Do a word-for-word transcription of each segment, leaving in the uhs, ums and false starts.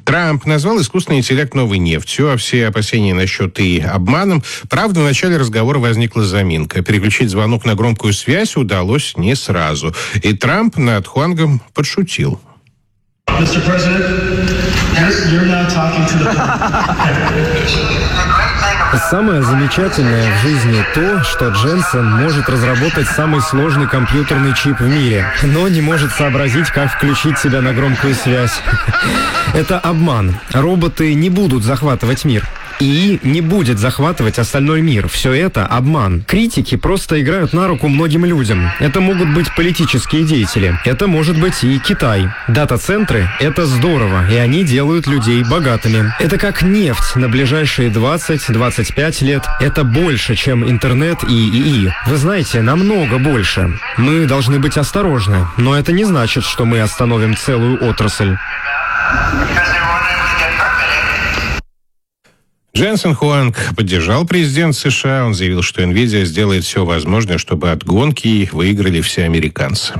Трамп назвал искусственный интеллект новой нефтью, а все опасения насчет и обманом. Правда, в начале разговора возникла заминка. Переключить звонок на громкую связь удалось не сразу. И Трамп над Хуангом подшутил. мистер Президент, you're now talking to the Самое замечательное в жизни то, что Дженсен может разработать самый сложный компьютерный чип в мире, но не может сообразить, как включить себя на громкую связь. Это обман. Роботы не будут захватывать мир. ИИ не будет захватывать остальной мир. Все это обман. Критики просто играют на руку многим людям. Это могут быть политические деятели. Это может быть и Китай. Дата-центры — это здорово, и они делают людей богатыми. Это как нефть на ближайшие двадцать-двадцать пять лет. Это больше, чем интернет и ИИ. Вы знаете, намного больше. Мы должны быть осторожны, но это не значит, что мы остановим целую отрасль. Дженсен Хуанг поддержал президента США. Он заявил, что NVIDIA сделает все возможное, чтобы от гонки выиграли все американцы.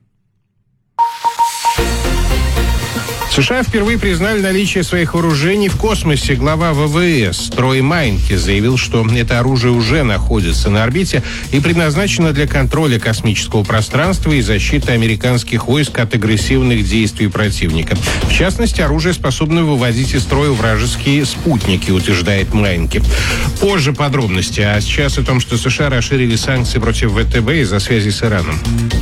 США впервые признали наличие своих вооружений в космосе. Глава ВВС Трой Майнке заявил, что это оружие уже находится на орбите и предназначено для контроля космического пространства и защиты американских войск от агрессивных действий противника. В частности, оружие способно выводить из строя вражеские спутники, утверждает Майнке. Позже подробности. А сейчас о том, что США расширили санкции против ВТБ из-за связи с Ираном.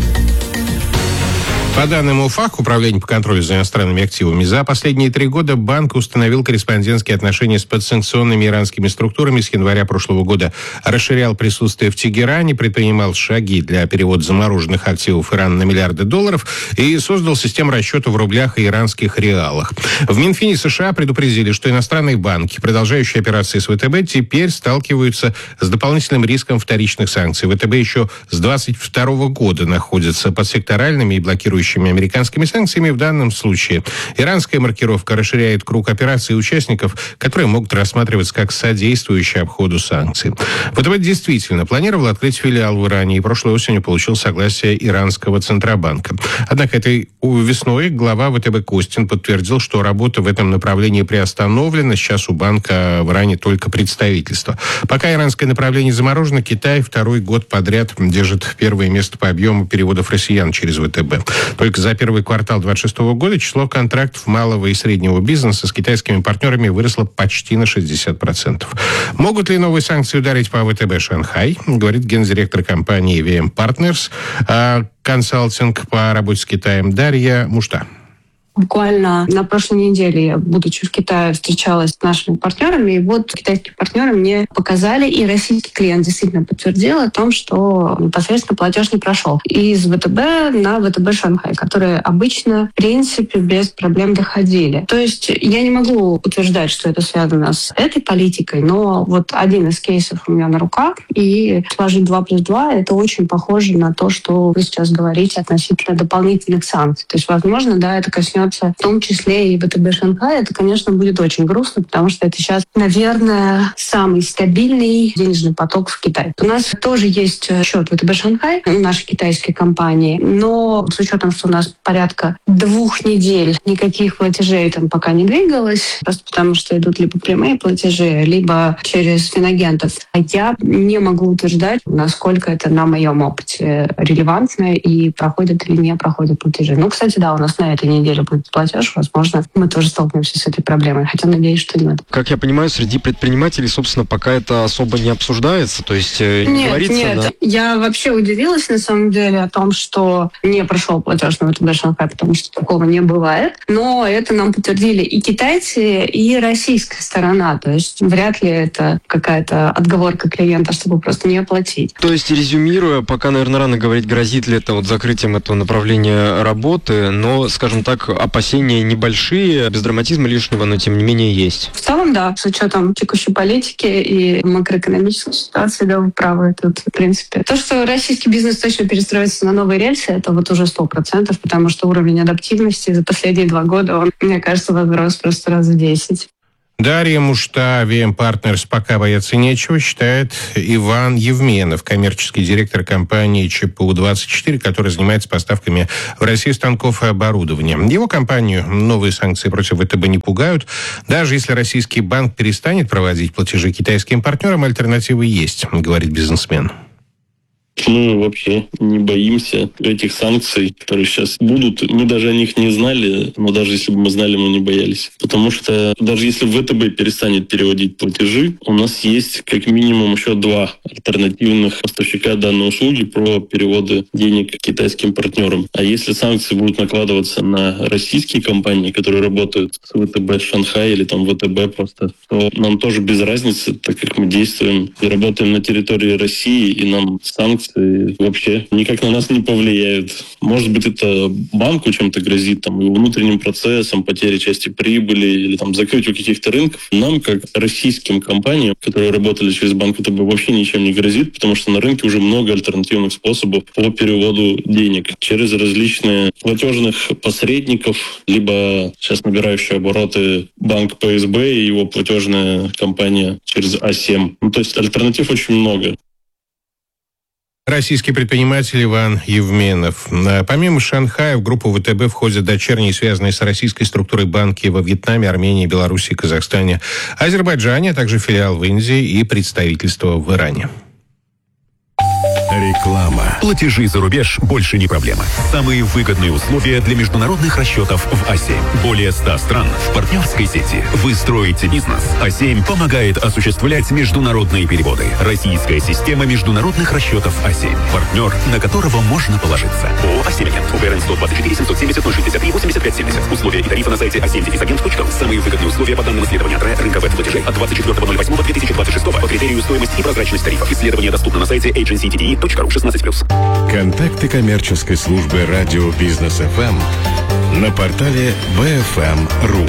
По данным УФАК, Управления по контролю за иностранными активами, за последние три года банк установил корреспондентские отношения с подсанкционными иранскими структурами. С января прошлого года расширял присутствие в Тегеране, предпринимал шаги для перевода замороженных активов Ирана на миллиарды долларов и создал систему расчета в рублях и иранских реалах. В Минфине США предупредили, что иностранные банки, продолжающие операции с ВТБ, теперь сталкиваются с дополнительным риском вторичных санкций. ВТБ еще с двадцать второго года находится под секторальными и блокирующими американскими санкциями. В данном случае иранская маркировка расширяет круг операций и участников, которые могут рассматриваться как содействующие обходу санкций. ВТБ действительно планировал открыть филиал в Иране и прошлой осенью получил согласие иранского Центробанка. Однако этой весной глава ВТБ Костин подтвердил, что работа в этом направлении приостановлена. Сейчас у банка в Иране только представительство. Пока иранское направление заморожено, Китай второй год подряд держит первое место по объему переводов россиян через ВТБ. Только за первый квартал двадцать шестого года число контрактов малого и среднего бизнеса с китайскими партнерами выросло почти на шестьдесят процентов. Могут ли новые санкции ударить по ВТБ Шанхай, говорит гендиректор компании ви эм Partners, консалтинг по работе с Китаем Дарья Мушта. Буквально на прошлой неделе я, будучи в Китае, встречалась с нашими партнерами, и вот китайские партнеры мне показали, и российский клиент действительно подтвердил о том, что непосредственно платеж не прошел из ВТБ на ВТБ Шанхай, которые обычно, в принципе, без проблем доходили. То есть я не могу утверждать, что это связано с этой политикой, но вот один из кейсов у меня на руках, и сложить два плюс два, это очень похоже на то, что вы сейчас говорите относительно дополнительных санкций. То есть, возможно, да, это коснется в том числе и ВТБ Шанхай. Это, конечно, будет очень грустно, потому что это сейчас, наверное, самый стабильный денежный поток в Китай. У нас тоже есть счет ВТБ Шанхай, нашей китайской компании, но с учетом, что у нас порядка двух недель никаких платежей там пока не двигалось, просто потому что идут либо прямые платежи, либо через финагентов. Я не могу утверждать, насколько это на моем опыте релевантно и проходят или не проходят платежи. Ну, кстати, да, у нас на этой неделе будет платеж, возможно, мы тоже столкнемся с этой проблемой, хотя надеюсь, что нет. Как я понимаю, среди предпринимателей, собственно, пока это особо не обсуждается, то есть не нет, говорится... Нет, да? Я вообще удивилась, на самом деле, о том, что не прошел платеж на ВТБ Шанхай, потому что такого не бывает, но это нам подтвердили и китайцы, и российская сторона, то есть вряд ли это какая-то отговорка клиента, чтобы просто не оплатить. То есть, резюмируя, пока, наверное, рано говорить, грозит ли это вот закрытием этого направления работы, но, скажем так, опасения небольшие, без драматизма лишнего, но тем не менее есть. В целом, да, с учетом текущей политики и макроэкономической ситуации, да, вы правы тут, в принципе. То, что российский бизнес точно перестроится на новые рельсы, это вот уже сто процентов, потому что уровень адаптивности за последние два года, он, мне кажется, возрос просто раз в десять. Дарья Мушта, ви эм Partners, пока бояться нечего, считает Иван Евменов, коммерческий директор компании ЧПУ двадцать четыре, который занимается поставками в Россию станков и оборудования. Его компанию новые санкции против ВТБ не пугают. Даже если российский банк перестанет проводить платежи китайским партнерам, альтернативы есть, говорит бизнесмен. Мы вообще не боимся этих санкций, которые сейчас будут. Мы даже о них не знали, но даже если бы мы знали, мы не боялись. Потому что даже если ВТБ перестанет переводить платежи, у нас есть как минимум еще два альтернативных поставщика данной услуги про переводы денег китайским партнерам. А если санкции будут накладываться на российские компании, которые работают с ВТБ Шанхай или там ВТБ просто, то нам тоже без разницы, так как мы действуем и работаем на территории России, и нам санкции вообще никак на нас не повлияют. Может быть, это банку чем-то грозит, там, его внутренним процессом, потерей части прибыли или там закрытию каких-то рынков. Нам, как российским компаниям, которые работали через банк ВТБ, вообще ничем не грозит, потому что на рынке уже много альтернативных способов по переводу денег через различные платежных посредников, либо сейчас набирающие обороты банк Пэ Эс Бэ и его платежная компания через А семь. Ну, то есть альтернатив очень много. Российский предприниматель Иван Евменов. Помимо Шанхая, в группу ВТБ входят дочерние, связанные с российской структурой банки во Вьетнаме, Армении, Беларуси, Казахстане, Азербайджане, а также филиал в Индии и представительство в Иране. Реклама. Платежи за рубеж больше не проблема. Самые выгодные условия для международных расчетов в А семь. Более ста стран в партнерской сети. Вы строите бизнес. А семь помогает осуществлять международные переводы. Российская система международных расчетов А семь. Партнер, на которого можно положиться. ООО «А семь Агент». УГРН сто двадцать четыре семьсот семьдесят ноль шестьдесят три восемьдесят пять семьдесят. Условия и тарифы на сайте а семь агент точка ру. Самые выгодные условия по данным исследования от рынка веб-платежей от двадцать четвёртого ноль восьмого две тысячи двадцать шестого по критерию стоимость и прозрачность тарифов. Исследование доступно на сайте эйч эн си ти ди и точка ру шестнадцать плюс. Контакты коммерческой службы радио Бизнес эф эм на портале бэ эф эм точка ру.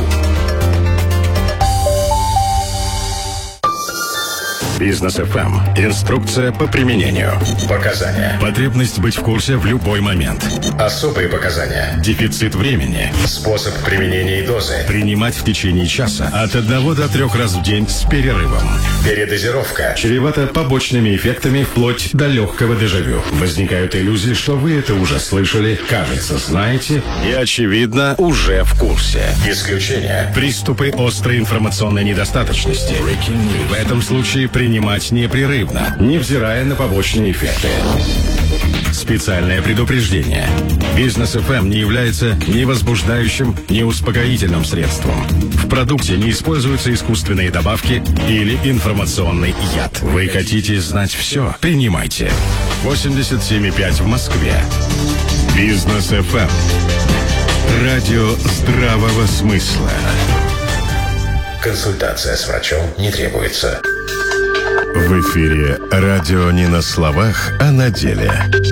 Бизнес эф эм. Инструкция по применению. Показания. Потребность быть в курсе в любой момент. Особые показания. Дефицит времени. Способ применения и дозы. Принимать в течение часа от одного до трех раз в день с перерывом. Передозировка. Чревата побочными эффектами вплоть до легкого дежавю. Возникают иллюзии, что вы это уже слышали, кажется, знаете и, очевидно, уже в курсе. Исключение. Приступы острой информационной недостаточности. В этом случае принимать непрерывно, невзирая на побочные эффекты. Специальное предупреждение. Бизнес эф эм не является ни возбуждающим, ни успокоительным средством. В продукте не используются искусственные добавки или информационный яд. Вы хотите знать все? Принимайте. восемьдесят семь и пять в Москве. Бизнес эф эм. Радио здравого смысла. Консультация с врачом не требуется. В эфире радио не на словах, а на деле.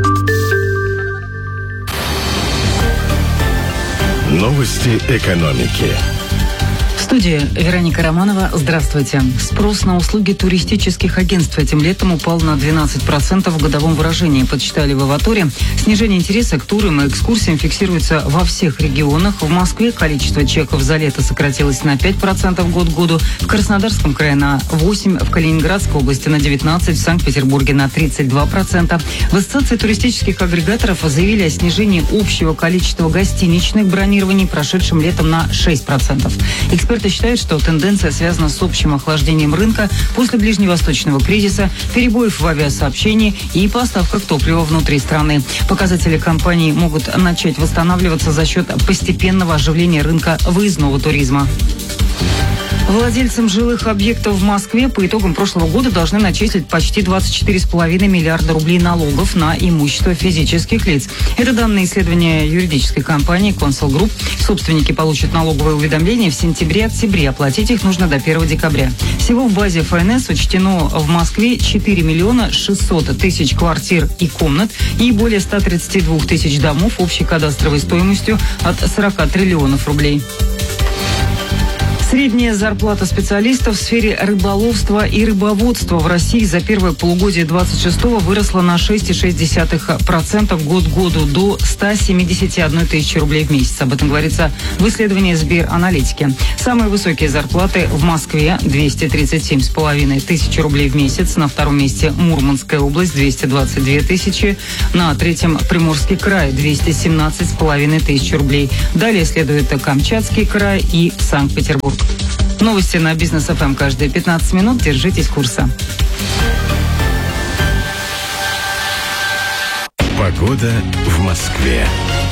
Новости экономики. В студии Вероника Романова. Здравствуйте. Спрос на услуги туристических агентств этим летом упал на двенадцать процентов в годовом выражении, подсчитали в Аваторе. Снижение интереса к турам и экскурсиям фиксируется во всех регионах. В Москве количество чеков за лето сократилось на пять процентов год к году, в Краснодарском крае на восемь процентов, в Калининградской области на девятнадцать процентов, в Санкт-Петербурге на тридцать два процента. В Ассоциации туристических агрегаторов заявили о снижении общего количества гостиничных бронирований прошедшим летом на шесть процентов. Эксперты считают, что тенденция связана с общим охлаждением рынка после ближневосточного кризиса, перебоев в авиасообщении и поставках топлива внутри страны. Показатели компаний могут начать восстанавливаться за счет постепенного оживления рынка выездного туризма. Владельцам жилых объектов в Москве по итогам прошлого года должны начислить почти двадцать четыре с половиной миллиарда рублей налогов на имущество физических лиц. Это данные исследования юридической компании Consol Group. Собственники получат налоговые уведомления в сентябре-октябре. Оплатить их нужно до первого декабря. Всего в базе эф эн эс учтено в Москве четыре миллиона шестьсот тысяч квартир и комнат и более ста тридцати двух тысяч домов общей кадастровой стоимостью от сорока триллионов рублей. Средняя зарплата специалистов в сфере рыболовства и рыбоводства в России за первое полугодие двадцать шестого выросла на шесть целых шесть десятых процента год к году до ста семидесяти одной тысячи рублей в месяц. Об этом говорится в исследовании Сбераналитики. Самые высокие зарплаты в Москве – двести тридцать семь с половиной тысяч рублей в месяц. На втором месте Мурманская область – двести двадцать две тысячи. На третьем Приморский край – двести семнадцать с половиной тысяч рублей. Далее следует Камчатский край и Санкт-Петербург. Новости на Бизнес эф эм каждые пятнадцать минут. Держитесь курса. Погода в Москве.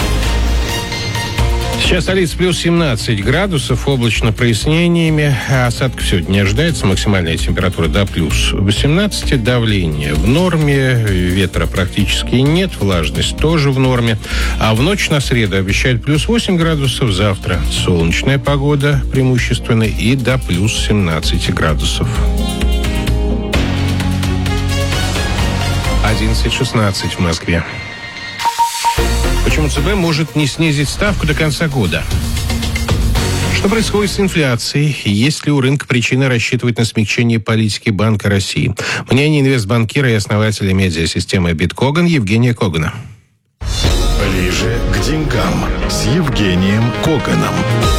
Сейчас столица плюс семнадцать градусов, облачно прояснениями. Осадков сегодня не ожидается. Максимальная температура до плюс восемнадцати. Давление в норме. Ветра практически нет. Влажность тоже в норме. А в ночь на среду обещают плюс восемь градусов. Завтра солнечная погода преимущественно и до плюс семнадцати градусов. одиннадцать шестнадцать в Москве. Почему ЦБ может не снизить ставку до конца года? Что происходит с инфляцией? Есть ли у рынка причины рассчитывать на смягчение политики Банка России? Мнение инвестбанкира и основателя медиасистемы «Биткоган» Евгения Когана. Ближе к деньгам с Евгением Коганом.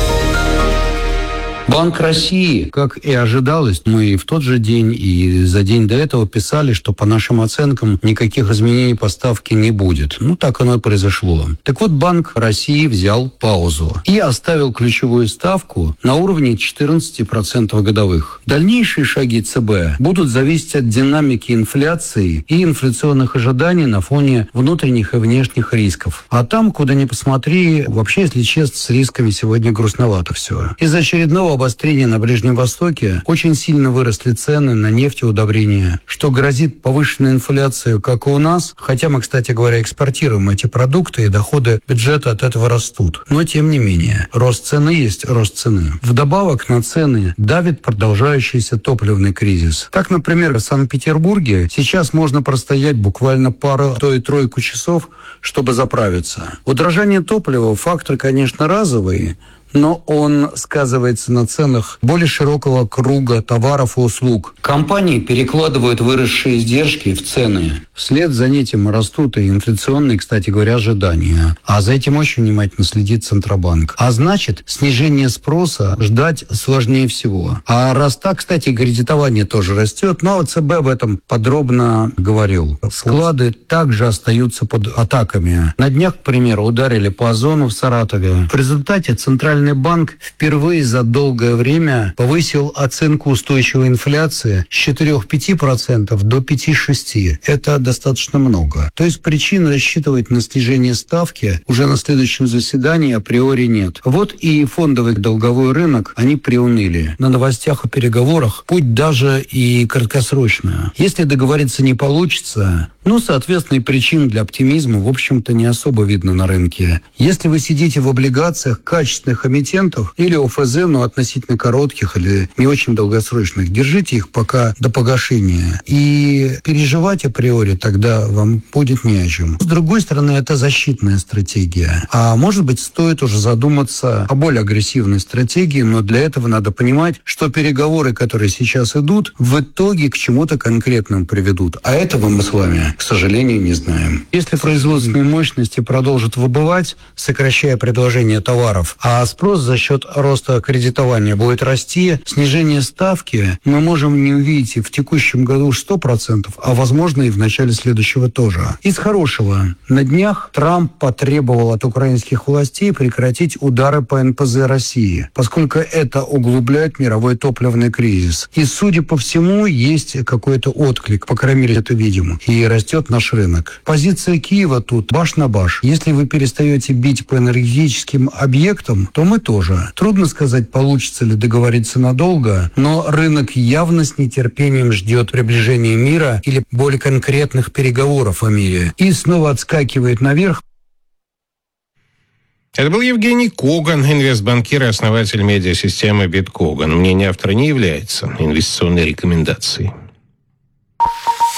Банк России, как и ожидалось, мы в тот же день и за день до этого писали, что по нашим оценкам никаких изменений по ставке не будет. Ну, так оно и произошло. Так вот, Банк России взял паузу и оставил ключевую ставку на уровне четырнадцати процентов годовых. Дальнейшие шаги ЦБ будут зависеть от динамики инфляции и инфляционных ожиданий на фоне внутренних и внешних рисков. А там, куда ни посмотри, вообще, если честно, с рисками сегодня грустновато все. Из очередного обострения на Ближнем Востоке очень сильно выросли цены на нефть и удобрения, что грозит повышенной инфляцией, как и у нас, хотя мы, кстати говоря, экспортируем эти продукты, и доходы бюджета от этого растут. Но, тем не менее, рост цены есть рост цены. Вдобавок на цены давит продолжающийся топливный кризис. Так, например, в Санкт-Петербурге сейчас можно простоять буквально пару, то и тройку часов, чтобы заправиться. Удорожание топлива – фактор, конечно, разовый, но он сказывается на ценах более широкого круга товаров и услуг. Компании перекладывают выросшие издержки в цены. Вслед за этим растут и инфляционные, кстати говоря, ожидания. А за этим очень внимательно следит Центробанк. А значит, снижение спроса ждать сложнее всего. А раз так, кстати, кредитование тоже растет, но ЦБ об этом подробно говорил. Склады также остаются под атаками. На днях, к примеру, ударили по Озону в Саратове. В результате Центральный банк впервые за долгое время повысил оценку устойчивой инфляции с четырёх целых пяти десятых процента до пяти целых шести десятых процента. Это достаточно много. То есть причин рассчитывать на снижение ставки уже на следующем заседании априори нет. Вот и фондовый долговой рынок, они приуныли. На новостях о переговорах путь даже и краткосрочный. Если договориться не получится, ну, соответственно, и причин для оптимизма, в общем-то, не особо видно на рынке. Если вы сидите в облигациях качественных эмитентов или ОФЗ, но относительно коротких или не очень долгосрочных, держите их пока до погашения. И переживать априори тогда вам будет не о чем. С другой стороны, это защитная стратегия. А может быть, стоит уже задуматься о более агрессивной стратегии, но для этого надо понимать, что переговоры, которые сейчас идут, в итоге к чему-то конкретному приведут. А этого мы с вами, к сожалению, не знаем. Если производственные мощности продолжат выбывать, сокращая предложение товаров, а спрос за счет роста кредитования будет расти, снижение ставки мы можем не увидеть и в текущем году сто процентов, а возможно и в начале следующего тоже. Из хорошего. На днях Трамп потребовал от украинских властей прекратить удары по эн пэ зэ России, поскольку это углубляет мировой топливный кризис. И, судя по всему, есть какой-то отклик, по крайней мере, это видимо, и растет наш рынок. Позиция Киева тут баш на баш. Если вы перестаете бить по энергетическим объектам, то мы тоже. Трудно сказать, получится ли договориться надолго, но рынок явно с нетерпением ждет приближения мира или более конкретных переговоров о мире. И снова отскакивает наверх. Это был Евгений Коган, инвестбанкир и основатель медиасистемы «Биткоган». Мнение автора не является инвестиционной рекомендацией.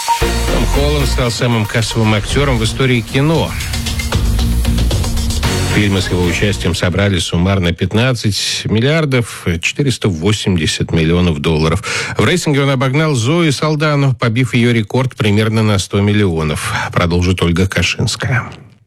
Том Холланд стал самым кассовым актером в истории кино. Фильмы с его участием собрали суммарно пятнадцать миллиардов четыреста восемьдесят миллионов долларов. В рейтинге он обогнал Зои Салдану, побив ее рекорд примерно на сто миллионов. Продолжит Ольга Кашинская.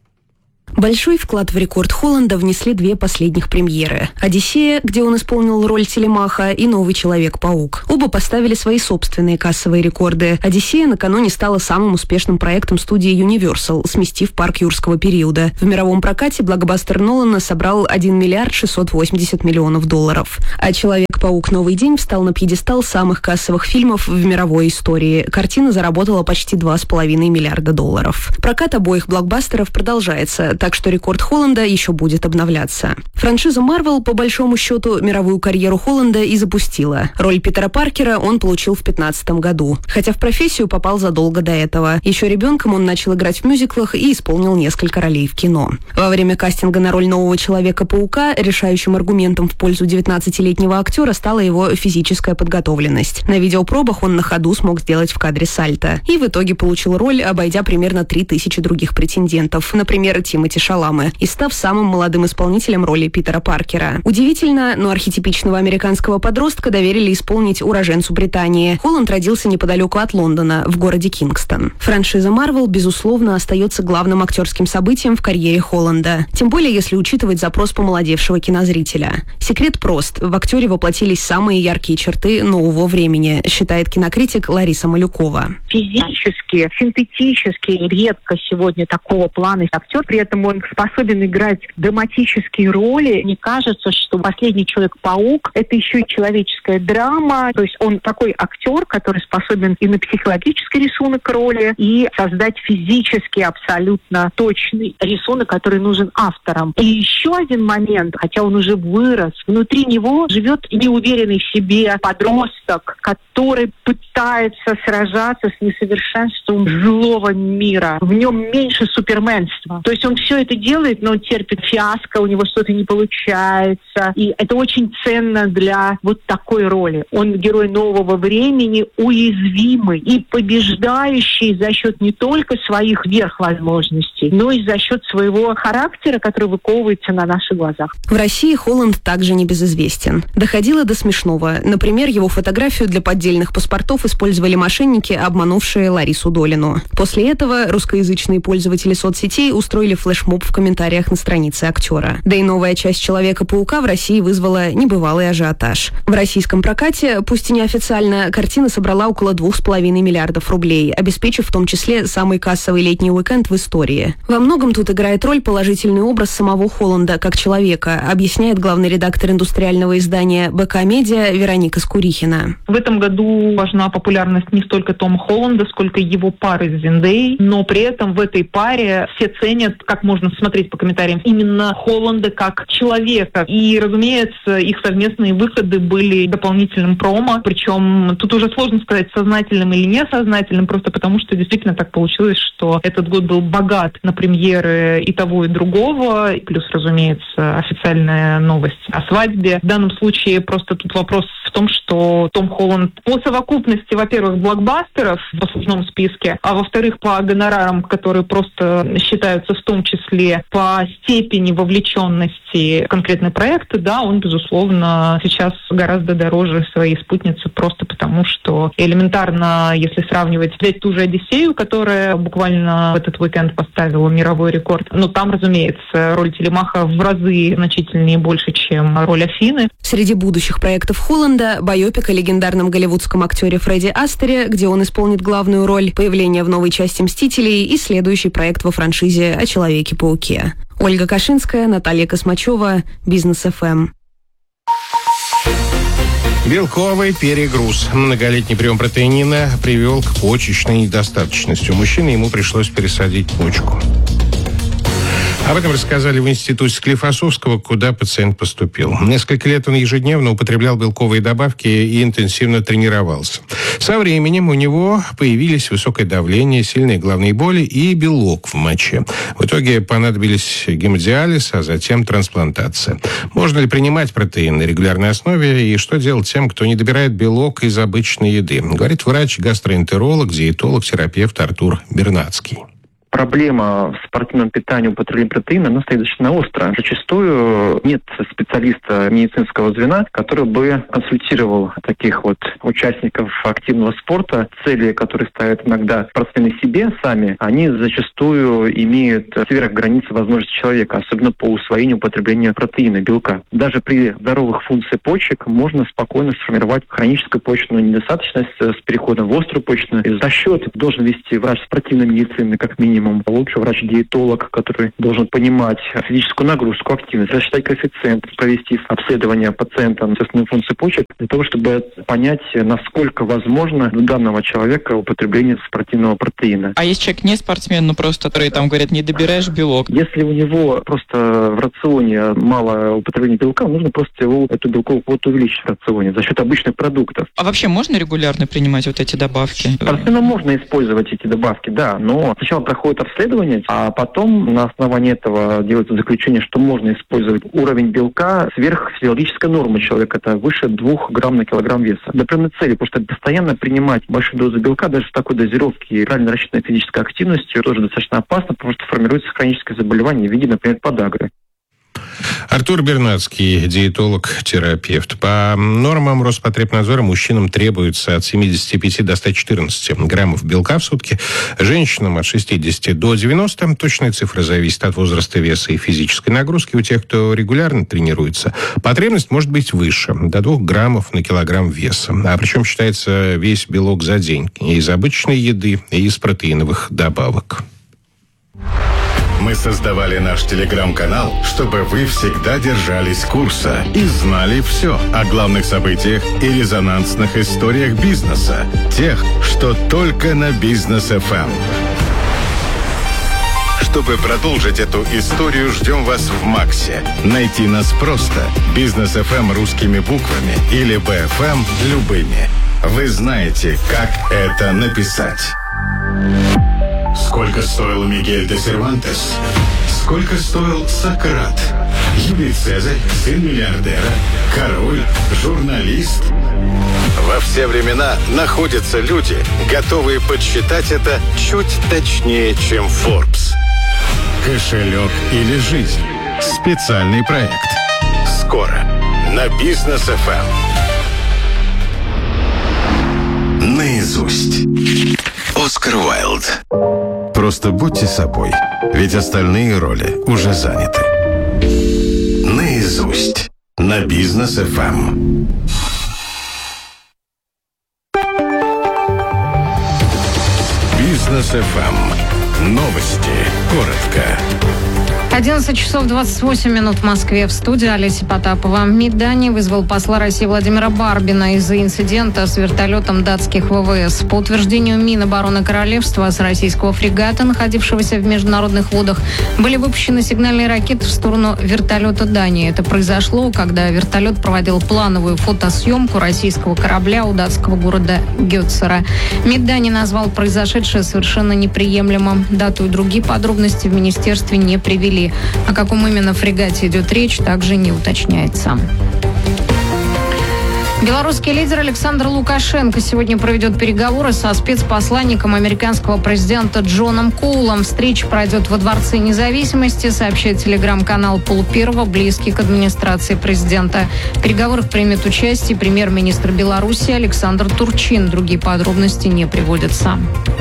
Большой вклад в рекорд Холланда внесли две последних премьеры. «Одиссея», где он исполнил роль Телемаха, и «Новый Человек-паук». Оба поставили свои собственные кассовые рекорды. «Одиссея» накануне стала самым успешным проектом студии Universal, сместив парк юрского периода. В мировом прокате блокбастер Нолана собрал один миллиард шестьсот восемьдесят миллионов долларов. А «Человек-паук. Новый день» встал на пьедестал самых кассовых фильмов в мировой истории. Картина заработала почти два с половиной миллиарда долларов. Прокат обоих блокбастеров продолжается, так что рекорд Холланда еще будет обновляться. Франшиза Marvel, по большому счету, мировую карьеру Холланда и запустила. Роль Питера Паркера он получил в пятнадцатом году, хотя в профессию попал задолго до этого. Еще ребенком он начал играть в мюзиклах и исполнил несколько ролей в кино. Во время кастинга на роль нового Человека-паука решающим аргументом в пользу девятнадцатилетнего актера стала его физическая подготовленность. На видеопробах он на ходу смог сделать в кадре сальто. И в итоге получил роль, обойдя примерно три тысячи других претендентов, например, Тимоти Шаламе, и став самым молодым исполнителем роли Питера Паркера. Удивительно, но архетипичного американского подростка доверили исполнить уроженцу Британии. Холланд родился неподалеку от Лондона, в городе Кингстон. Франшиза Marvel, безусловно, остается главным актерским событием в карьере Холланда. Тем более, если учитывать запрос помолодевшего кинозрителя. Секрет прост. В актере воплотились самые яркие черты нового времени, считает кинокритик Лариса Малюкова. Физически, синтетически, редко сегодня такого плана актер, при этом он способен играть драматические роли. Мне кажется, что «Последний Человек-паук» — это еще и человеческая драма. То есть он такой актер, который способен и на психологический рисунок роли, и создать физически абсолютно точный рисунок, который нужен авторам. И еще один момент, хотя он уже вырос, внутри него живет неуверенный в себе подросток, который пытается сражаться с несовершенством злого мира. В нем меньше суперменства. То есть он все это делает, но он терпит фиаско, у него что-то не получается. И это очень ценно для вот такой роли. Он герой нового времени, уязвимый и побеждающий за счет не только своих верхвозможностей, но и за счет своего характера, который выковывается на наших глазах. В России Холланд также небезызвестен. Доходило до смешного. Например, его фотографию для поддельных паспортов использовали мошенники, обманувшие Ларису Долину. После этого русскоязычные пользователи соцсетей устроили флешмоб в комментариях на странице актера. Да и новая часть Человека-паука в России вызвала небывалый ажиотаж. В российском прокате, пусть и неофициально, картина собрала около двух с половиной миллиардов рублей, обеспечив в том числе самый кассовый летний уикенд в истории. Во многом тут играет роль положительный образ самого Холланда как человека, объясняет главный редактор индустриального издания БК Медиа Вероника Скурихина. В этом году важна популярность не столько Тома Холланда, сколько его пары с Зендеей, но при этом в этой паре все ценят, как можно смотреть по комментариям, именно Холланда как человека. И, разумеется, их совместные выходы были дополнительным промо, причем тут уже сложно сказать, сознательным или несознательным, просто потому что действительно так получилось, что этот год был богат на премьеры и того, и другого, и плюс, разумеется, официальная новость о свадьбе. В данном случае просто тут вопрос в том, что Том Холланд по совокупности, во-первых, блокбастеров в послужном списке, а во-вторых, по гонорарам, которые просто считаются в том числе по степени вовлеченности в конкретные проекты, да, он, безусловно, сейчас гораздо дороже своей спутницы, просто потому что элементарно, если сравнивать, взять ту же «Одиссею», которая буквально в этот уикенд поставила мировой рекорд, но там, разумеется, роль Телемаха в разы значительнее больше, чем роль Афины. Среди будущих проектов Холланда байопик о легендарном голливудском актере Фредди Астере, где он исполнит главную роль, появление в новой части «Мстителей» и следующий проект во франшизе о Человеке-пауке. Ольга Кашинская, Наталья Космачева, Бизнес эф эм. Белковый перегруз. Многолетний прием протеинина привел к почечной недостаточности. У мужчины ему пришлось пересадить почку. Об этом рассказали в институте Склифосовского, куда пациент поступил. Несколько лет он ежедневно употреблял белковые добавки и интенсивно тренировался. Со временем у него появились высокое давление, сильные головные боли и белок в моче. В итоге понадобились гемодиализ, а затем трансплантация. Можно ли принимать протеин на регулярной основе и что делать тем, кто не добирает белок из обычной еды? Говорит врач-гастроэнтеролог, диетолог, терапевт Артур Бернацкий. Проблема в спортивном питании, употреблении протеина, она стоит достаточно остро. Зачастую нет специалиста медицинского звена, который бы консультировал таких вот участников активного спорта. Цели, которые ставят иногда спортсмены себе сами, они зачастую имеют сверх границы возможностей человека, особенно по усвоению употребления протеина, белка. Даже при здоровых функциях почек можно спокойно сформировать хроническую почечную недостаточность с переходом в острую почечную. И расчет должен вести врач спортивной медицины, как минимум. Лучше врач-диетолог, который должен понимать физическую нагрузку, активность, рассчитать коэффициент, провести обследование пациента на основную функцию почек, для того, чтобы понять, насколько возможно у данного человека употребление спортивного протеина. А если человек не спортсмен, но просто, который там говорят, не добираешь белок? Если у него просто в рационе мало употребления белка, нужно просто его, эту белковую квоту увеличить в рационе за счет обычных продуктов. А вообще можно регулярно принимать вот эти добавки? Спортсменам можно использовать эти добавки, да, но сначала проходит обследование, а потом на основании этого делается заключение, что можно использовать уровень белка сверх физиологической нормы человека, это выше двух грамм на килограмм веса. Для определенной цели, потому что постоянно принимать большую дозу белка, даже в такой дозировке, правильно рассчитанной физической активностью, тоже достаточно опасно, потому что формируется хроническое заболевание в виде, например, подагры. Артур Бернацкий, диетолог-терапевт. По нормам Роспотребнадзора мужчинам требуется от семидесяти пяти до ста четырнадцати граммов белка в сутки, женщинам от шестидесяти до девяноста. Точная цифра зависит от возраста, веса и физической нагрузки. У тех, кто регулярно тренируется, потребность может быть выше, до двух граммов на килограмм веса. А причем считается весь белок за день и из обычной еды, и из протеиновых добавок. Мы создавали наш телеграм-канал, чтобы вы всегда держались курса и знали все о главных событиях и резонансных историях бизнеса. Тех, что только на Бизнес эф эм. Чтобы продолжить эту историю, ждем вас в Максе. Найти нас просто. Бизнес эф эм русскими буквами или би эф эм любыми. Вы знаете, как это написать. Сколько стоил Мигель де Сервантес? Сколько стоил Сократ? Юлий Цезарь, сын миллиардера, король, журналист. Во все времена находятся люди, готовые подсчитать это чуть точнее, чем Forbes. Кошелек или жизнь? Специальный проект. Скоро на Бизнес эф эм. Наизусть. Оскар Уайлд. Просто будьте собой, ведь остальные роли уже заняты. Наизусть. На Бизнес эф эм. Бизнес эф эм. Новости. Коротко. одиннадцать часов двадцать восемь минут в Москве. В студии Олеся Потапова. МИД Дании вызвал посла России Владимира Барбина из-за инцидента с вертолетом датских вэ вэ эс. По утверждению Минобороны Королевства, с российского фрегата, находившегося в международных водах, были выпущены сигнальные ракеты в сторону вертолета Дании. Это произошло, когда вертолет проводил плановую фотосъемку российского корабля у датского города Гетцера. МИД Дании назвал произошедшее совершенно неприемлемым. Дату и другие подробности в министерстве не привели. О каком именно фрегате идет речь, также не уточняется. Белорусский лидер Александр Лукашенко сегодня проведет переговоры со спецпосланником американского президента Джоном Коулом. Встреча пройдет во Дворце независимости, сообщает телеграм-канал Полуперва, близкий к администрации президента. В переговорах примет участие премьер-министр Беларуси Александр Турчин. Другие подробности не приводятся.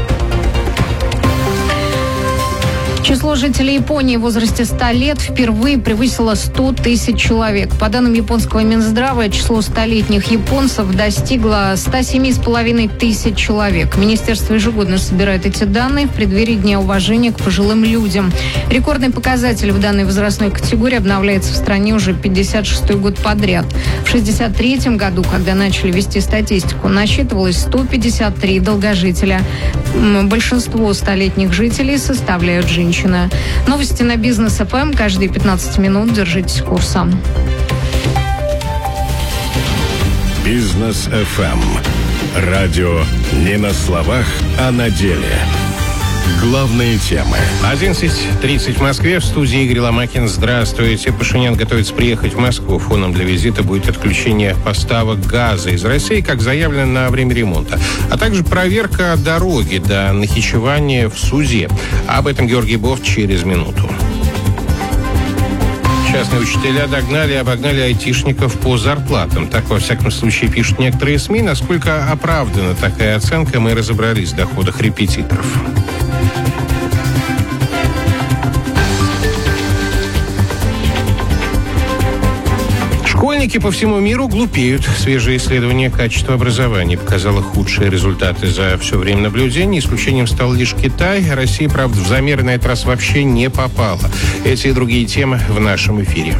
Число жителей Японии в возрасте ста лет впервые превысило сто тысяч человек. По данным японского Минздрава, число столетних японцев достигло ста семи с половиной тысяч человек. Министерство ежегодно собирает эти данные в преддверии Дня уважения к пожилым людям. Рекордный показатель в данной возрастной категории обновляется в стране уже пятьдесят шестой год подряд. В шестьдесят третьем году, когда начали вести статистику, насчитывалось сто пятьдесят три долгожителя. Большинство столетних жителей составляют женщины. Новости на Бизнес эф эм каждые пятнадцать минут. Держитесь курса. Бизнес эф эм. Радио не на словах, а на деле. Главные темы. одиннадцать тридцать в Москве. В студии Игорь Ломакин. Здравствуйте. Пашинян готовится приехать в Москву. Фоном для визита будет отключение поставок газа из России, как заявлено, на время ремонта. А также проверка дороги до Нахичевани в суде. Об этом Георгий Бофт через минуту. Частные учителя догнали и обогнали айтишников по зарплатам. Так, во всяком случае, пишут некоторые СМИ. Насколько оправдана такая оценка, мы разобрались в доходах репетиторов. Школьники по всему миру глупеют. Свежее исследование качества образования показало худшие результаты за все время наблюдения. Исключением стал лишь Китай. Россия, правда, в замеры на этот раз вообще не попала. Эти и другие темы в нашем эфире.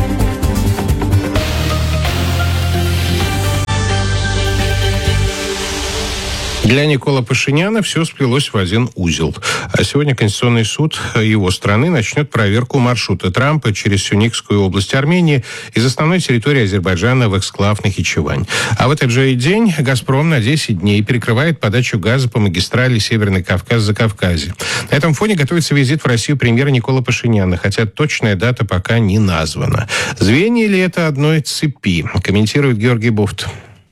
Для Никола Пашиняна все сплелось в один узел. А сегодня Конституционный суд его страны начнет проверку маршрута Трампа через Сюникскую область Армении из основной территории Азербайджана в эксклав Нахичевань. А в этот же день «Газпром» на десять дней перекрывает подачу газа по магистрали Северный Кавказ-Закавказье. На этом фоне готовится визит в Россию премьера Никола Пашиняна, хотя точная дата пока не названа. Звенья ли это одной цепи? Комментирует Георгий Бофт.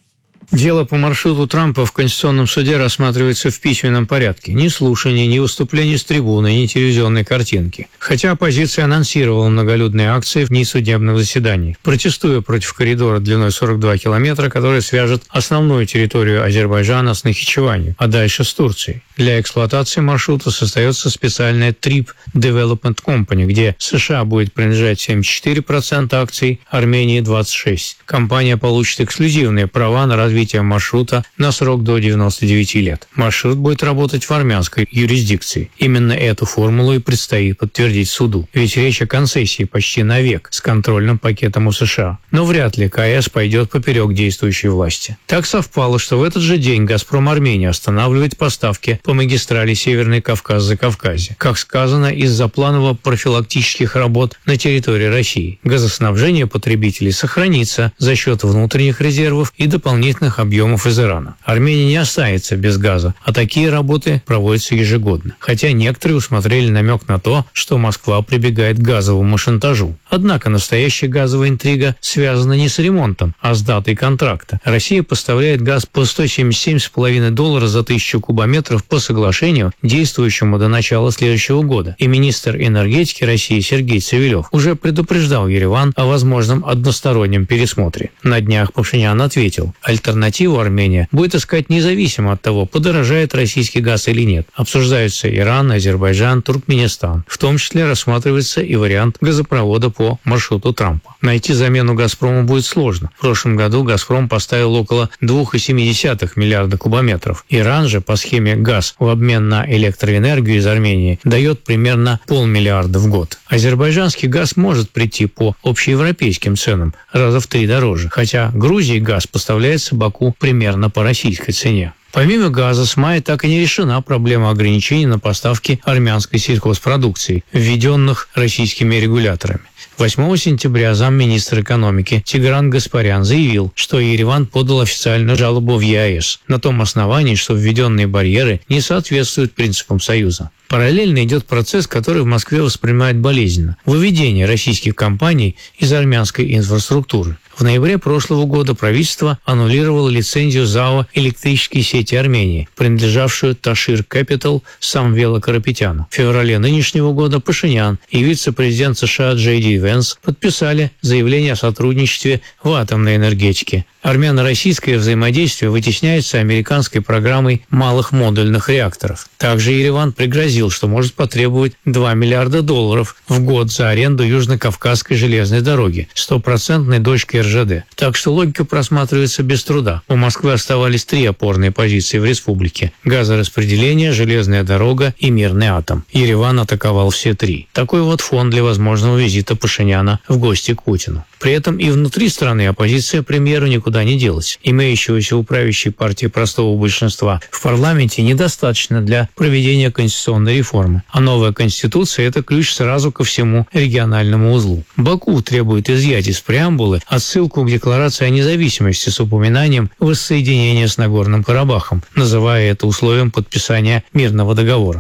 Дело по маршруту Трампа в Конституционном суде рассматривается в письменном порядке. Ни слушаний, ни выступлений с трибуны, ни телевизионной картинки. Хотя оппозиция анонсировала многолюдные акции в дни судебных заседаний, протестуя против коридора длиной сорок два километра, который свяжет основную территорию Азербайджана с Нахичеванью, а дальше с Турцией. Для эксплуатации маршрута создается специальная Trip Development Company, где США будет принадлежать семьдесят четыре процента акций, Армении двадцать шесть процентов. Компания получит эксклюзивные права на развитие маршрута на срок до девяноста девяти лет. Маршрут будет работать в армянской юрисдикции. Именно эту формулу и предстоит подтвердить суду. Ведь речь о концессии почти на век с контрольным пакетом у США. Но вряд ли КС пойдет поперек действующей власти. Так совпало, что в этот же день «Газпром Армения» останавливает поставки по магистрали Северный Кавказ-Закавказье. Как сказано, из-за планово-профилактических работ на территории России. Газоснабжение потребителей сохранится за счет внутренних резервов и дополнительных объемов из Ирана. Армения не останется без газа, а такие работы проводятся ежегодно. Хотя некоторые усмотрели намек на то, что Москва прибегает к газовому шантажу. Однако настоящая газовая интрига связана не с ремонтом, а с датой контракта. Россия поставляет газ по сто семьдесят семь с половиной долларов за тысячу кубометров по соглашению, действующему до начала следующего года. И министр энергетики России Сергей Цивилев уже предупреждал Ереван о возможном одностороннем пересмотре. На днях Пашинян ответил: альтернативу Армения будет искать независимо от того, подорожает российский газ или нет. Обсуждаются Иран, Азербайджан, Туркменистан. В том числе рассматривается и вариант газопровода по маршруту Трампа. Найти замену «Газпрому» будет сложно. В прошлом году «Газпром» поставил около два целых семь десятых миллиарда кубометров. Иран же по схеме «Газ» в обмен на электроэнергию из Армении дает примерно полмиллиарда в год. Азербайджанский газ может прийти по общеевропейским ценам, раза в три дороже, хотя Грузии газ поставляется Баку примерно по российской цене. Помимо газа, с мая так и не решена проблема ограничений на поставки армянской сельхозпродукции, введенных российскими регуляторами. восьмого сентября замминистра экономики Тигран Гаспарян заявил, что Ереван подал официальную жалобу в ЕАЭС на том основании, что введенные барьеры не соответствуют принципам Союза. Параллельно идет процесс, который в Москве воспринимают болезненно – выведение российских компаний из армянской инфраструктуры. В ноябре прошлого года правительство аннулировало лицензию ЗАО «Электрические сети Армении», принадлежавшую Ташир Capital Самвела Карапетяну. В феврале нынешнего года Пашинян и вице-президент США Джей Ди Венс подписали заявление о сотрудничестве в атомной энергетике. Армяно-российское взаимодействие вытесняется американской программой малых модульных реакторов. Также Ереван пригрозил, что может потребовать два миллиарда долларов в год за аренду Южно-Кавказской железной дороги, стопроцентной дочки эр жэ дэ. Так что логика просматривается без труда. У Москвы оставались три опорные позиции в республике: газораспределение, железная дорога и мирный атом. Ереван атаковал все три. Такой вот фон для возможного визита Пашиняна в гости к Путину. При этом и внутри страны оппозиция премьеру никуда не делась. Имеющегося у правящей партии простого большинства в парламенте недостаточно для проведения конституционной реформы. А новая конституция – это ключ сразу ко всему региональному узлу. Баку требует изъять из преамбулы отсылку к декларации о независимости с упоминанием воссоединения с Нагорным Карабахом, называя это условием подписания мирного договора.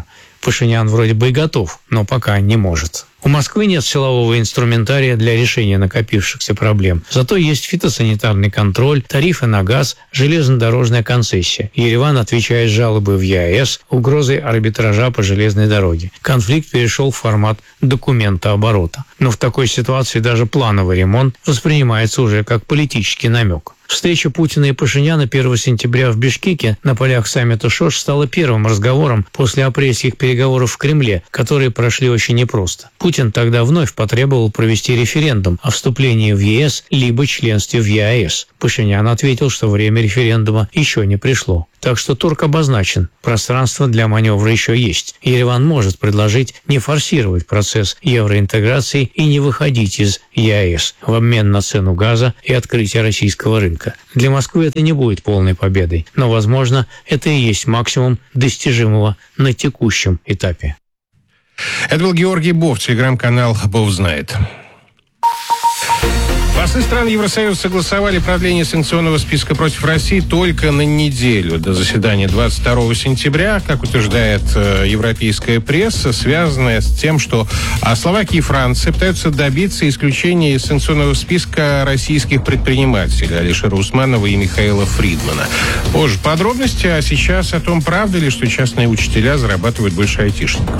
Пашинян вроде бы и готов, но пока не может. У Москвы нет силового инструментария для решения накопившихся проблем. Зато есть фитосанитарный контроль, тарифы на газ, железнодорожная концессия. Ереван отвечает жалобы в ЕАЭС, угрозой арбитража по железной дороге. Конфликт перешел в формат документа оборота. Но в такой ситуации даже плановый ремонт воспринимается уже как политический намек. Встреча Путина и Пашиняна первого сентября в Бишкеке на полях саммита ШОШ стала первым разговором после апрельских переговоров в Кремле, которые прошли очень непросто. Путин тогда вновь потребовал провести референдум о вступлении в ЕС либо членстве в ЕАЭС. Пашинян ответил, что время референдума еще не пришло. Так что торг обозначен, пространство для маневра еще есть. Ереван может предложить не форсировать процесс евроинтеграции и не выходить из ЕАЭС в обмен на цену газа и открытие российского рынка. Для Москвы это не будет полной победой, но, возможно, это и есть максимум достижимого на текущем этапе. Это был Георгий Бов, телеграм-канал «Бов знает». Послы стран Евросоюза согласовали продление санкционного списка против России только на неделю до заседания двадцать второго сентября, как утверждает э, европейская пресса, связанная с тем, что а Словакия и Франция пытаются добиться исключения из санкционного списка российских предпринимателей Алишера Усманова и Михаила Фридмана. Позже подробности, а сейчас о том, правда ли, что частные учителя зарабатывают больше айтишников.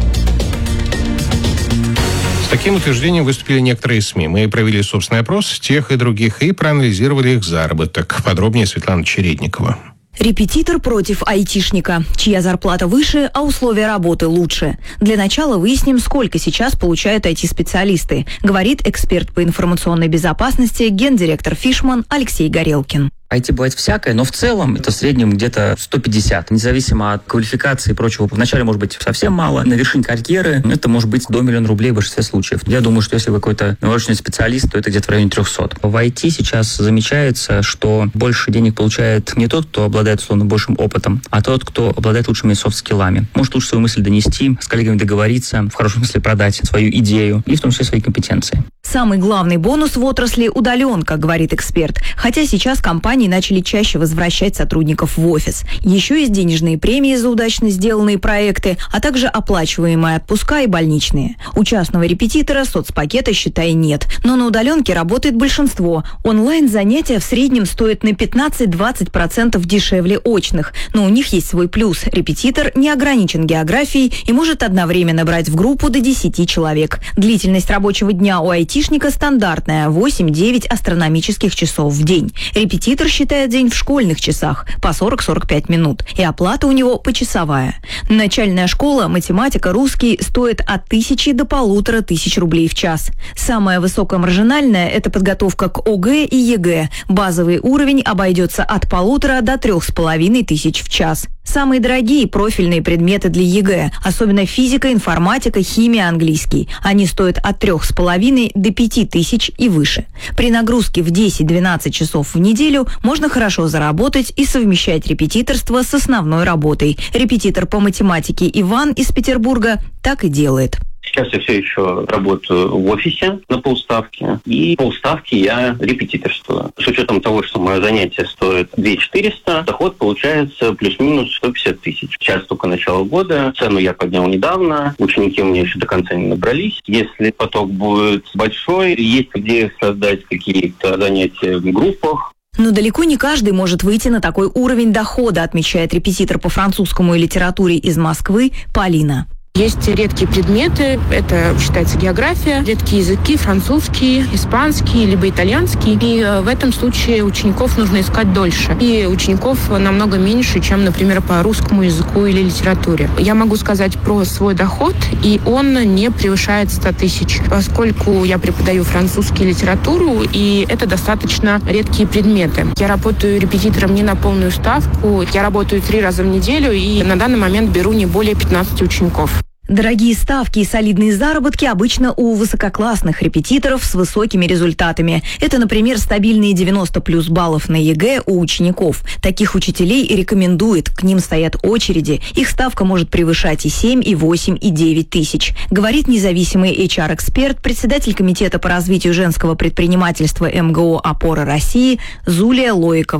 С таким утверждением выступили некоторые СМИ. Мы провели собственный опрос тех и других и проанализировали их заработок. Подробнее Светлана Чередникова. Репетитор против айтишника. Чья зарплата выше, а условия работы лучше. Для начала выясним, сколько сейчас получают ай ти-специалисты, говорит эксперт по информационной безопасности, гендиректор Фишман Алексей Горелкин. ай ти бывает всякое, но в целом это в среднем где-то сто пятьдесят, независимо от квалификации и прочего. Вначале может быть совсем мало, на вершине карьеры это может быть до миллиона рублей в большинстве случаев. Я думаю, что если вы какой-то научный специалист, то это где-то в районе триста. В ай ти сейчас замечается, что больше денег получает не тот, кто обладает условно большим опытом, а тот, кто обладает лучшими софт-скиллами. Может лучше свою мысль донести, с коллегами договориться, в хорошем смысле продать свою идею и в том числе свои компетенции. Самый главный бонус в отрасли – удаленка, говорит эксперт. Хотя сейчас компании начали чаще возвращать сотрудников в офис. Еще есть денежные премии за удачно сделанные проекты, а также оплачиваемые отпуска и больничные. У частного репетитора соцпакета, считай, нет. Но на удаленке работает большинство. Онлайн-занятия в среднем стоят на пятнадцать-двадцать процентов дешевле очных. Но у них есть свой плюс. Репетитор не ограничен географией и может одновременно брать в группу до десяти человек. Длительность рабочего дня у айтишника стандартная – восемь-девять астрономических часов в день. Репетитор считает день в школьных часах по сорок-сорок пять минут, и оплата у него почасовая. Начальная школа, математика, русский стоит от тысячи до полутора тысяч рублей в час. Самая высокомаржинальная – это подготовка к ОГЭ и ЕГЭ. Базовый уровень обойдется от полутора до трех с половиной тысяч в час. Самые дорогие профильные предметы для ЕГЭ, особенно физика, информатика, химия, английский. Они стоят от трех с половиной до пяти тысяч и выше. При нагрузке в десять-двенадцать часов в неделю можно хорошо заработать и совмещать репетиторство с основной работой. Репетитор по математике Иван из Петербурга так и делает. Сейчас я все еще работаю в офисе на полставки, и полставки я репетиторствую. С учетом того, что мое занятие стоит две тысячи четыреста, доход получается плюс-минус сто пятьдесят тысяч. Сейчас только начало года, цену я поднял недавно, ученики у меня еще до конца не набрались. Если поток будет большой, есть идея создать какие-то занятия в группах. Но далеко не каждый может выйти на такой уровень дохода, отмечает репетитор по французскому и литературе из Москвы Полина. Есть редкие предметы, это считается география, редкие языки, французский, испанский, либо итальянский. И в этом случае учеников нужно искать дольше. И учеников намного меньше, чем, например, по русскому языку или литературе. Я могу сказать про свой доход, и он не превышает ста тысяч, поскольку я преподаю французский и литературу, и это достаточно редкие предметы. Я работаю репетитором не на полную ставку, я работаю три раза в неделю, и на данный момент беру не более пятнадцати учеников. Дорогие ставки и солидные заработки обычно у высококлассных репетиторов с высокими результатами. Это, например, стабильные девяносто плюс баллов на ЕГЭ у учеников. Таких учителей рекомендует, к ним стоят очереди. Их ставка может превышать и семь, и восемь, и девять тысяч. Говорит независимый эйч ар-эксперт, председатель комитета по развитию женского предпринимательства эм гэ о «Опора России» Зулия Лоикова.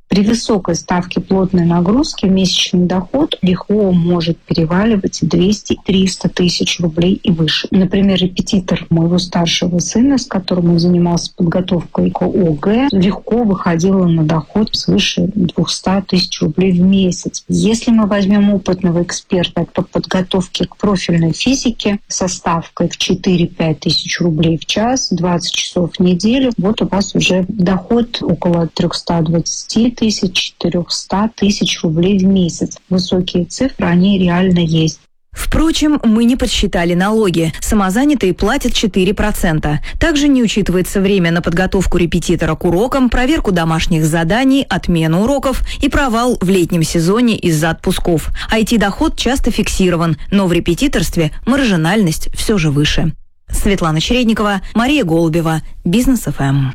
При высокой ставке плотной нагрузки месячный доход легко может переваливать двести-триста тысяч рублей и выше. Например, репетитор моего старшего сына, с которым он занимался подготовкой к ОГЭ, легко выходила на доход свыше двести тысяч рублей в месяц. Если мы возьмем опытного эксперта по подготовке к профильной физике со ставкой в четыре-пять тысяч рублей в час, двадцать часов в неделю, вот у вас уже доход около триста двадцать тысяч, четыреста тысяч рублей в месяц. Высокие цифры, они реально есть. Впрочем, мы не подсчитали налоги. Самозанятые платят четыре процента. Также не учитывается время на подготовку репетитора к урокам, проверку домашних заданий, отмену уроков и провал в летнем сезоне из-за отпусков. ай ти-доход часто фиксирован, но в репетиторстве маржинальность все же выше. Светлана Чередникова, Мария Голубева, Бизнес эф эм.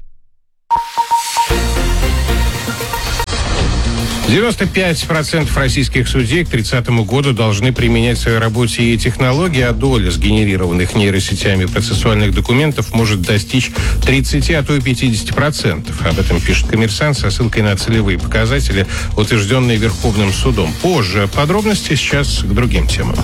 девяносто пять процентов российских судей к тридцатому году должны применять в своей работе и технологии, а доля сгенерированных нейросетями процессуальных документов может достичь тридцать, а то и пятьдесят процентов. Об этом пишет «Коммерсант» со ссылкой на целевые показатели, утвержденные Верховным судом. Позже подробности, сейчас к другим темам.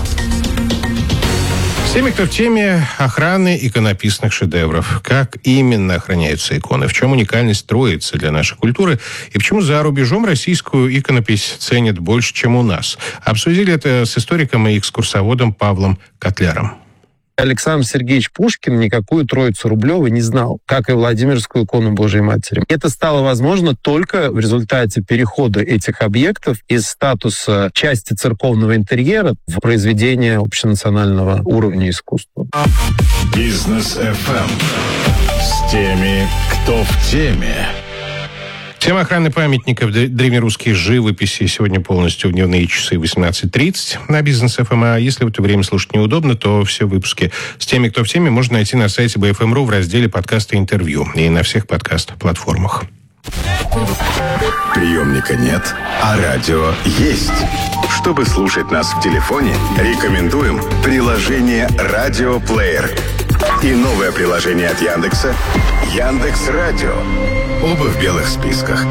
С теми, кто в теме охраны иконописных шедевров. Как именно охраняются иконы? В чем уникальность Троицы для нашей культуры? И почему за рубежом российскую иконопись ценят больше, чем у нас? Обсудили это с историком и экскурсоводом Павлом Котляром. Александр Сергеевич Пушкин никакую Троицу Рублеву не знал, как и Владимирскую икону Божией Матери. Это стало возможно только в результате перехода этих объектов из статуса части церковного интерьера в произведение общенационального уровня искусства. Бизнес эф эм с теми, кто в теме. Тема охраны памятников древнерусской живописи сегодня полностью в дневные часы восемнадцать тридцать на Бизнес эф эм. А если в это время слушать неудобно, то все выпуски с теми, кто в теме, можно найти на сайте би эф эм точка ру в разделе «Подкасты и интервью» и на всех подкаст-платформах. Приемника нет, а радио есть. Чтобы слушать нас в телефоне, рекомендуем приложение «Радиоплеер» и новое приложение от Яндекса «Яндекс.Радио». Оба в белых списках.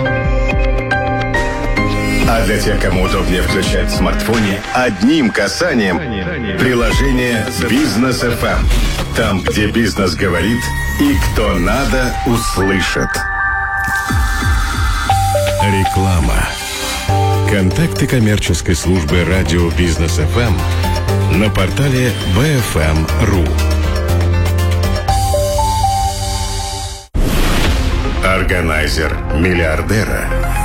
А для тех, кому удобнее включать в смартфоне, одним касанием приложение «Бизнес эф эм». Там, где бизнес говорит и кто надо, услышит. Реклама. Контакты коммерческой службы радио «Бизнес эф эм» на портале би эф эм точка ру. Органайзер миллиардера.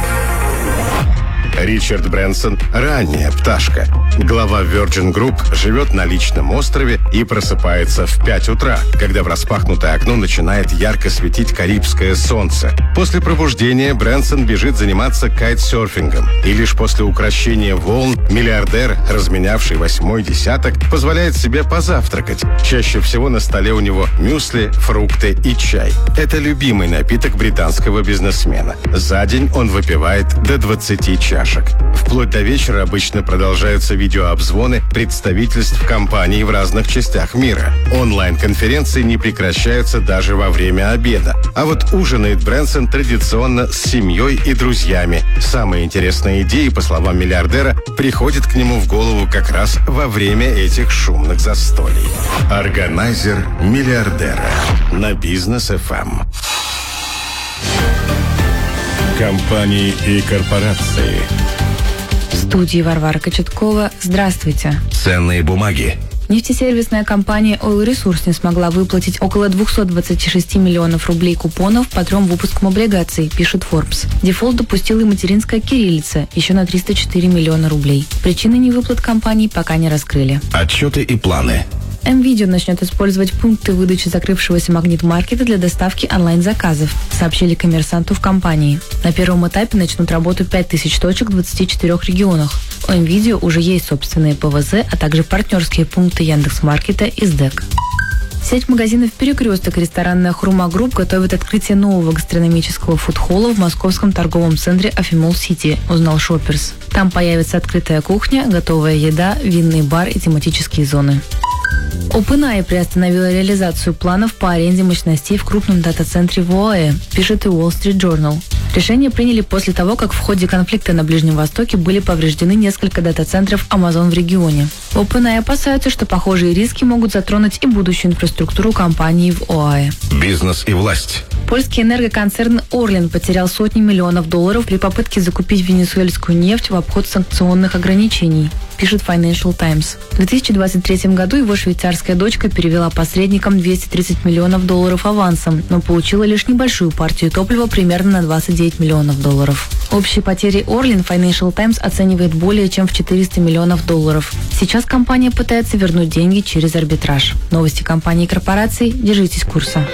Ричард Брэнсон – ранняя пташка. Глава Virgin Group живет на личном острове и просыпается в пять утра, когда в распахнутое окно начинает ярко светить карибское солнце. После пробуждения Брэнсон бежит заниматься кайтсерфингом. И лишь после укрощения волн миллиардер, разменявший восьмой десяток, позволяет себе позавтракать. Чаще всего на столе у него мюсли, фрукты и чай. Это любимый напиток британского бизнесмена. За день он выпивает до двадцати чашек. Вплоть до вечера обычно продолжаются видеообзвоны представительств компаний в разных частях мира. Онлайн-конференции не прекращаются даже во время обеда. А вот ужинает Брэнсон традиционно с семьей и друзьями. Самые интересные идеи, по словам миллиардера, приходят к нему в голову как раз во время этих шумных застолий. Органайзер миллиардера на Бизнес эф эм. Компании и корпорации. В студии Варвара Кочеткова. Здравствуйте. Ценные бумаги. Нефтесервисная компания Oil Resource не смогла выплатить около двести двадцать шесть миллионов рублей купонов по трем выпускам облигаций, пишет Forbes. Дефолт допустила и материнская кириллица, еще на триста четыре миллиона рублей. Причины невыплат компаний пока не раскрыли. Отчеты и планы. МВидео начнет использовать пункты выдачи закрывшегося магнит-маркета для доставки онлайн-заказов, сообщили «Коммерсанту» в компании. На первом этапе начнут работу пять тысяч точек в двадцати четырёх регионах. У МВидео уже есть собственные ПВЗ, а также партнерские пункты Яндекс.Маркета и СДЭК. Сеть магазинов «Перекресток» ресторанная «Хурма Групп» готовит открытие нового гастрономического фудхолла в московском торговом центре «Афимолл Сити», узнал Шопперс. Там появится открытая кухня, готовая еда, винный бар и тематические зоны. OpenAI приостановила реализацию планов по аренде мощностей в крупном дата-центре в ОАЭ, пишет и Wall Street Journal. Решение приняли после того, как в ходе конфликта на Ближнем Востоке были повреждены несколько дата-центров Amazon в регионе. OpenAI опасаются, что похожие риски могут затронуть и будущую инфраструктуру компании в ОАЭ. Бизнес и власть. Польский энергоконцерн Орлен потерял сотни миллионов долларов при попытке закупить венесуэльскую нефть в обход санкционных ограничений, пишет Financial Times. В две тысячи двадцать третьем году его швейцарская дочка перевела посредникам двести тридцать миллионов долларов авансом, но получила лишь небольшую партию топлива примерно на двадцать девять миллионов долларов. Общие потери Орлен Financial Times оценивает более чем в четыреста миллионов долларов. Сейчас компания пытается вернуть деньги через арбитраж. Новости компании и корпораций. Держитесь курса.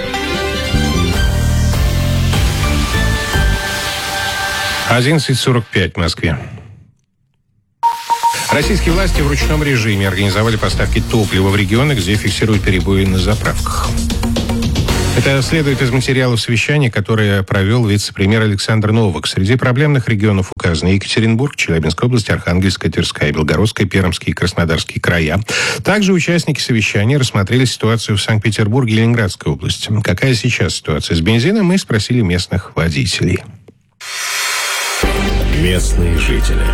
одиннадцать сорок пять в Москве. Российские власти в ручном режиме организовали поставки топлива в регионы, где фиксируют перебои на заправках. Это следует из материалов совещания, которое провел вице-премьер Александр Новак. Среди проблемных регионов указаны Екатеринбург, Челябинская область, Архангельская, Тверская, Белгородская, Пермские и Краснодарские края. Также участники совещания рассмотрели ситуацию в Санкт-Петербурге и Ленинградской области. Какая сейчас ситуация с бензином, мы спросили местных водителей. Местные жители.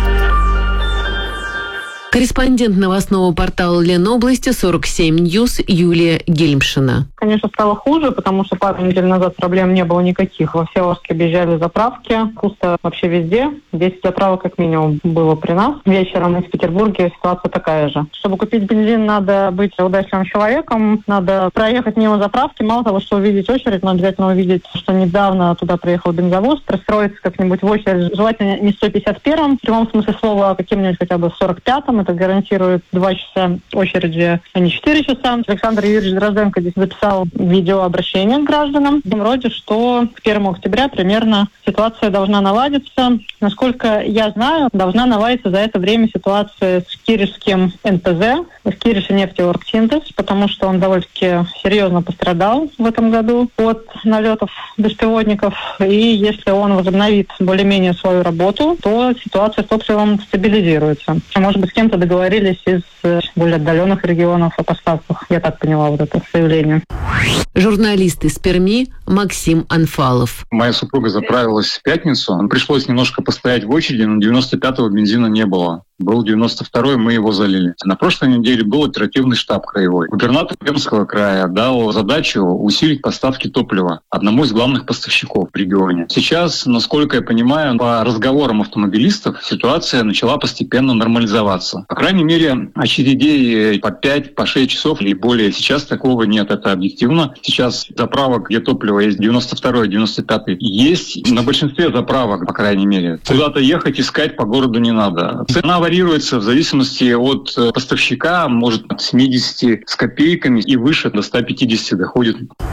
Корреспондент новостного портала Ленобласти сорок семь Ньюс Юлия Гельмшина. Конечно, стало хуже, потому что пару недель назад проблем не было никаких. Во Всеволожске объезжали заправки, пусто вообще везде. десять заправок как минимум было при нас. Вечером в Петербурге ситуация такая же. Чтобы купить бензин, надо быть удачливым человеком, надо проехать мимо заправки. Мало того, что увидеть очередь, но обязательно увидеть, что недавно туда приехал бензовоз, пристроиться как-нибудь в очередь. Желательно не сто пятьдесят первом, в прямом смысле слова, а каким-нибудь хотя бы сорок пятом. Это гарантирует два часа очереди, а не четыре часа. Александр Юрьевич Дрозденко здесь записал видеообращение к гражданам. В том роде, что к первому октября примерно ситуация должна наладиться. Насколько я знаю, должна наладиться за это время ситуация с киришским эн пэ зэ, с Кириши нефтеоргсинтез, потому что он довольно-таки серьезно пострадал в этом году от налетов беспилотников. И если он возобновит более-менее свою работу, то ситуация с топливом стабилизируется. А может быть, с кем-то договорились из более отдаленных регионов о поставках. Я так поняла вот это заявление. Журналист из Перми Максим Анфалов. Моя супруга заправилась в пятницу. Пришлось немножко постоять в очереди, но девяносто пятого бензина не было. Был девяносто второй, мы его залили. На прошлой неделе был оперативный штаб краевой. Губернатор Пермского края дал задачу усилить поставки топлива одному из главных поставщиков в регионе. Сейчас, насколько я понимаю, по разговорам автомобилистов ситуация начала постепенно нормализоваться. По крайней мере, очередей по пять, по шесть часов или более сейчас такого нет. Это объективно. Сейчас заправок, где топливо есть девяносто второй, девяносто пятый, есть на большинстве заправок, по крайней мере. Куда-то ехать, искать по городу не надо. Цена варьируется в зависимости от поставщика, может от семидесяти с копейками и выше до ста пятидесяти доходит.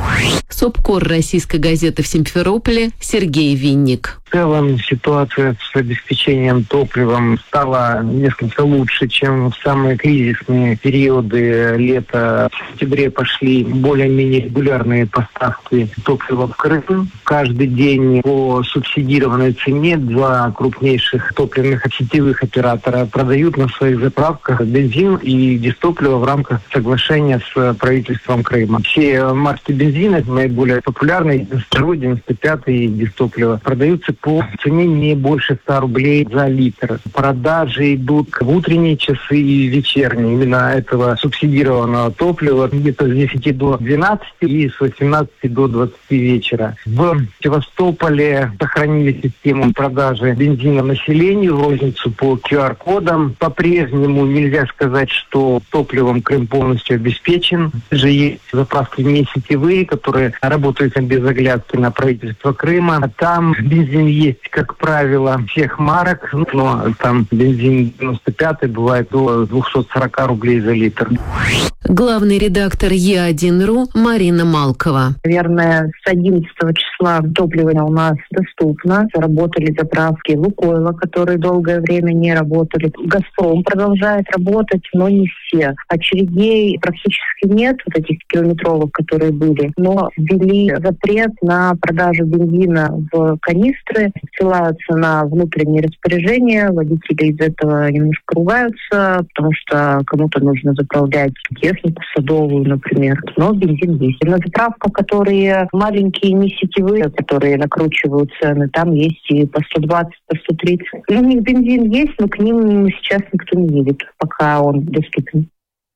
Субкор российской газеты в Симферополе Сергей Винник. В целом ситуация с обеспечением топливом стала несколько лучше, чем в самые кризисные периоды лета. В сентябре пошли более-менее регулярные поставки топлива в Крым. Каждый день по субсидированной цене два крупнейших топливных сетевых оператора продают на своих заправках бензин и дистопливо в рамках соглашения с правительством Крыма. Все марки бензина, наиболее популярные, девяносто второй, девяносто пятый дистопливо, продаются по цене не больше ста рублей за литр. Продажи идут в утренние часы и вечерние именно этого субсидированного топлива где-то с десяти до двенадцати и с восемнадцати до двадцати вечера. В Севастополе сохранили систему продажи бензина населению, розницу по ку ар кодам. По-прежнему нельзя сказать, что топливом Крым полностью обеспечен. Же есть заправки не сетевые, которые работают без оглядки на правительство Крыма. А там бензин есть, как правило, всех марок, но там бензин девяносто пятый бывает до двухсот сорока рублей за литр. Главный редактор е один точка ру Марина Малкова. Наверное, с одиннадцатого числа топливо у нас доступно. Работали заправки Лукойла, которые долгое время не работали. Газпром продолжает работать, но не все. Очередей практически нет, вот этих километровых, которые были. Но ввели запрет на продажу бензина в канистры, ссылаются на внутренние распоряжения. Водители из этого немножко ругаются, потому что кому-то нужно заправлять без технику садовую, например. Но бензин есть. И на заправках, которые маленькие, не сетевые, которые накручивают цены, там есть и по сто двадцать, по сто тридцать. И у них бензин есть, но к ним сейчас никто не едет, пока он доступен.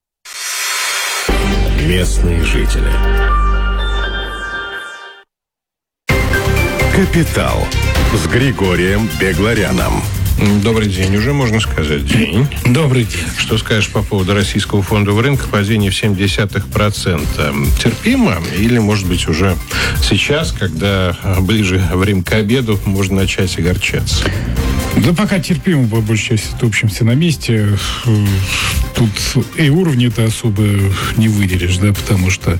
Местные жители. Капитал с Григорием Бегларяном. Добрый день, уже можно сказать день. Добрый день. Что скажешь по поводу российского фондового рынка? Падение в семь десятых процента. Терпимо? Или, может быть, уже сейчас, когда ближе время к обеду, можно начать огорчаться? Да пока терпимо, по большей части топчемся на месте. Тут и уровни-то особо не выделишь, да, потому что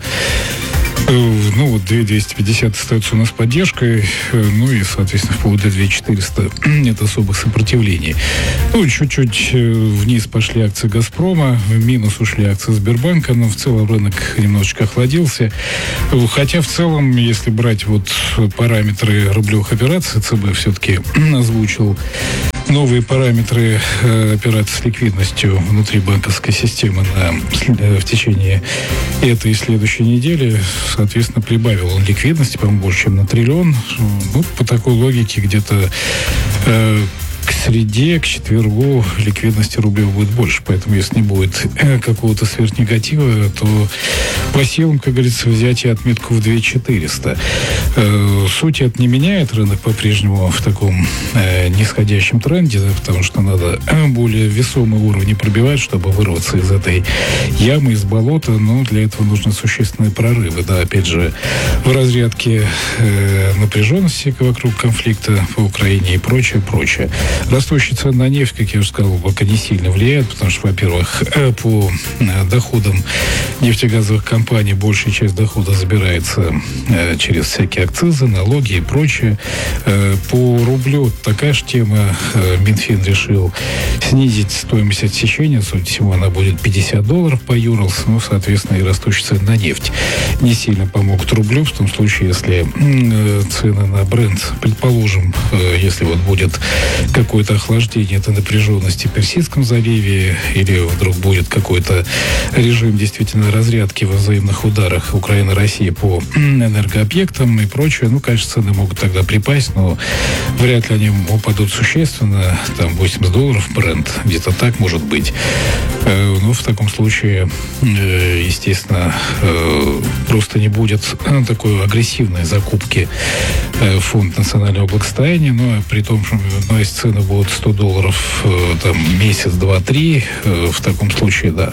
ну, вот двести пятьдесят остается у нас поддержкой, ну и, соответственно, вплоть до две тысячи четыреста нет особых сопротивлений. Ну, чуть-чуть вниз пошли акции «Газпрома», в минус ушли акции Сбербанка, но в целом рынок немножечко охладился. Хотя в целом, если брать вот параметры рублевых операций, ЦБ все-таки озвучил новые параметры э, операций с ликвидностью внутри банковской системы на, э, в течение этой и следующей недели. Соответственно, прибавил он ликвидности, по-моему, больше, чем на триллион. Ну, по такой логике где-то э, к среде, к четвергу ликвидности рублей будет больше. Поэтому, если не будет какого-то сверхнегатива, то по силам, как говорится, взять и отметку в две тысячи четыреста. Э, суть это не меняет. Рынок по-прежнему в таком э, нисходящем тренде, да, потому что надо более весомые уровни пробивать, чтобы вырваться из этой ямы, из болота. Но для этого нужны существенные прорывы. Да, опять же, в разрядке э, напряженности вокруг конфликта по Украине и прочее, прочее. Растущие цены на нефть, как я уже сказал, пока не сильно влияют, потому что, во-первых, по доходам нефтегазовых компаний большая часть дохода забирается через всякие акцизы, налоги и прочее. По рублю такая же тема. Минфин решил снизить стоимость отсечения. Судя по всему, она будет пятьдесят долларов по Юрлс. Ну, соответственно, и растущие цены на нефть не сильно помогут рублю. В том случае, если цены на Брент, предположим, если вот будет какое-то охлаждение этой напряженности в Персидском заливе, или вдруг будет какой-то режим действительно разрядки во взаимных ударах Украины-России по энергообъектам и прочее, ну, конечно, цены могут тогда припасть, но вряд ли они упадут существенно, там восемьдесят долларов Брент, где-то так может быть. Но в таком случае, естественно, просто не будет такой агрессивной закупки фонд национального благосостояния, но при том, что ну, если цены будут сто долларов там, месяц, два, три, в таком случае, да,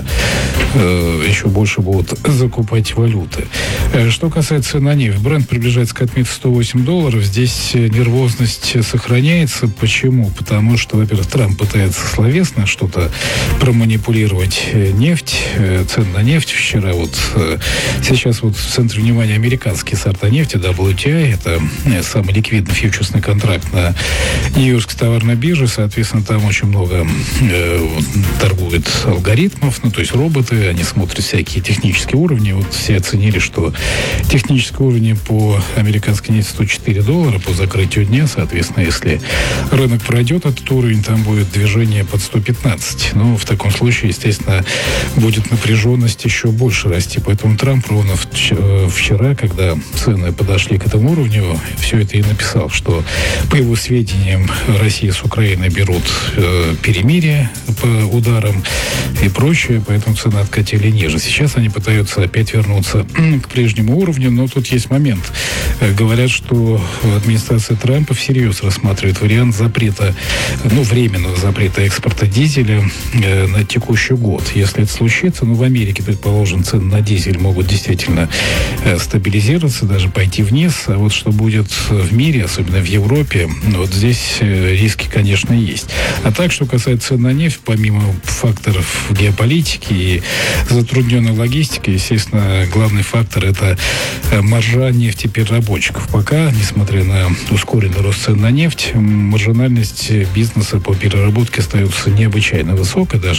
еще больше будут закупать валюты. Что касается цен на нефть, Брент приближается к отметке сто восемь долларов. Здесь нервозность сохраняется. Почему? Потому что, во-первых, Трамп пытается словесно что-то проманипулировать нефть, цены на нефть. Вчера вот, сейчас вот в центре внимания американский сорта нефти, дабл ю ти ай, это самый ликвидный фьючерсный контракт на Нью-Йоркской товарной бирже. Соответственно, там очень много э, торгует алгоритмов, ну, то есть роботы, они смотрят всякие технические уровни. Вот все оценили, что технические уровни по американской нефти сто четыре доллара по закрытию дня. Соответственно, если рынок пройдет этот уровень, там будет движение под сто пятнадцать. Ну, в таком случае, естественно, будет напряженность еще больше расти. Поэтому Трамп ровно вчера, когда цены подошли к этому уровню, все это и написал, что, по его сведениям, Россия с Украиной берут э, перемирие по ударам и прочее, поэтому цены откатили ниже. Сейчас они пытаются опять вернуться к прежнему уровню, но тут есть момент. Э, говорят, что администрация Трампа всерьез рассматривает вариант запрета, ну, временного запрета экспорта дизеля э, на текущий год. Если это случится, ну, в Америке, предположим, цены на дизель могут действительно э, стабилизироваться, даже пойти вниз, а вот что будет в мире, особенно в Европе, вот здесь э, риски, конечно, есть. А так, что касается цен на нефть, помимо факторов геополитики и затрудненной логистики, естественно, главный фактор – это маржа нефтепереработчиков. Пока, несмотря на ускоренный рост цен на нефть, маржинальность бизнеса по переработке остается необычайно высокой. Даже вот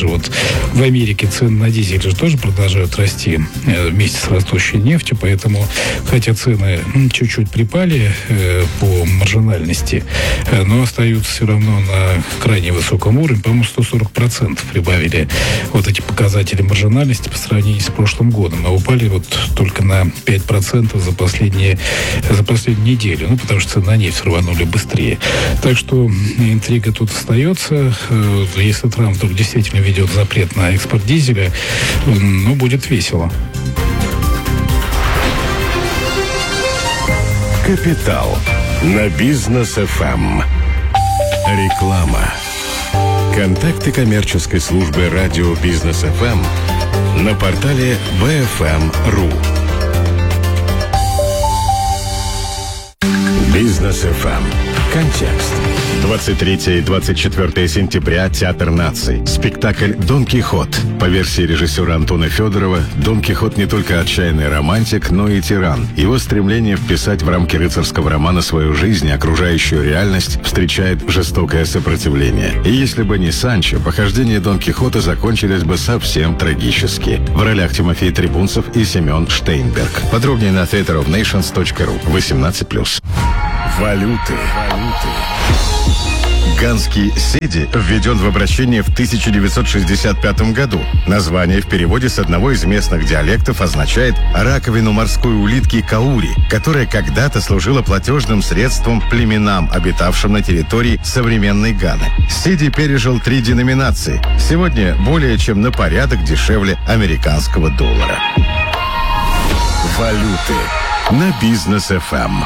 в Америке цены на дизель же тоже продолжают расти э, вместе с растущей нефтью, поэтому, хотя цены м, чуть-чуть припали э, по маржинальности, э, но остаются все равно на крайне высоком уровне, по-моему, сто сорок процентов прибавили вот эти показатели маржинальности по сравнению с прошлым годом, а упали вот только на пять процентов за последние, за последнюю неделю, ну, потому что цены на нефть рванули быстрее. Так что интрига тут остается. Если Трамп вдруг действительно ведет запрет на экспорт дизеля, ну, будет весело. Капитал на Бизнес эф эм. Реклама. Контакты коммерческой службы радио Бизнес эф эм на портале би эф эм точка ру. Бизнес эф эм. Контекст. двадцать третьего и двадцать четвёртого сентября Театр наций. Спектакль «Дон Кихот». По версии режиссера Антона Федорова, Дон Кихот не только отчаянный романтик, но и тиран. Его стремление вписать в рамки рыцарского романа свою жизнь и окружающую реальность встречает жестокое сопротивление. И если бы не Санчо, похождения Дон Кихота закончились бы совсем трагически. В ролях Тимофей Трибунцев и Семен Штейнберг. Подробнее на theatre of nations точка ру. восемнадцать плюс. Валюты. Валюты. Ганский седи введен в обращение в тысяча девятьсот шестьдесят пятом году. Название в переводе с одного из местных диалектов означает раковину морской улитки каури, которая когда-то служила платежным средством племенам, обитавшим на территории современной Ганы. Седи пережил три деноминации. Сегодня более чем на порядок дешевле американского доллара. Валюты на Бизнес эф эм.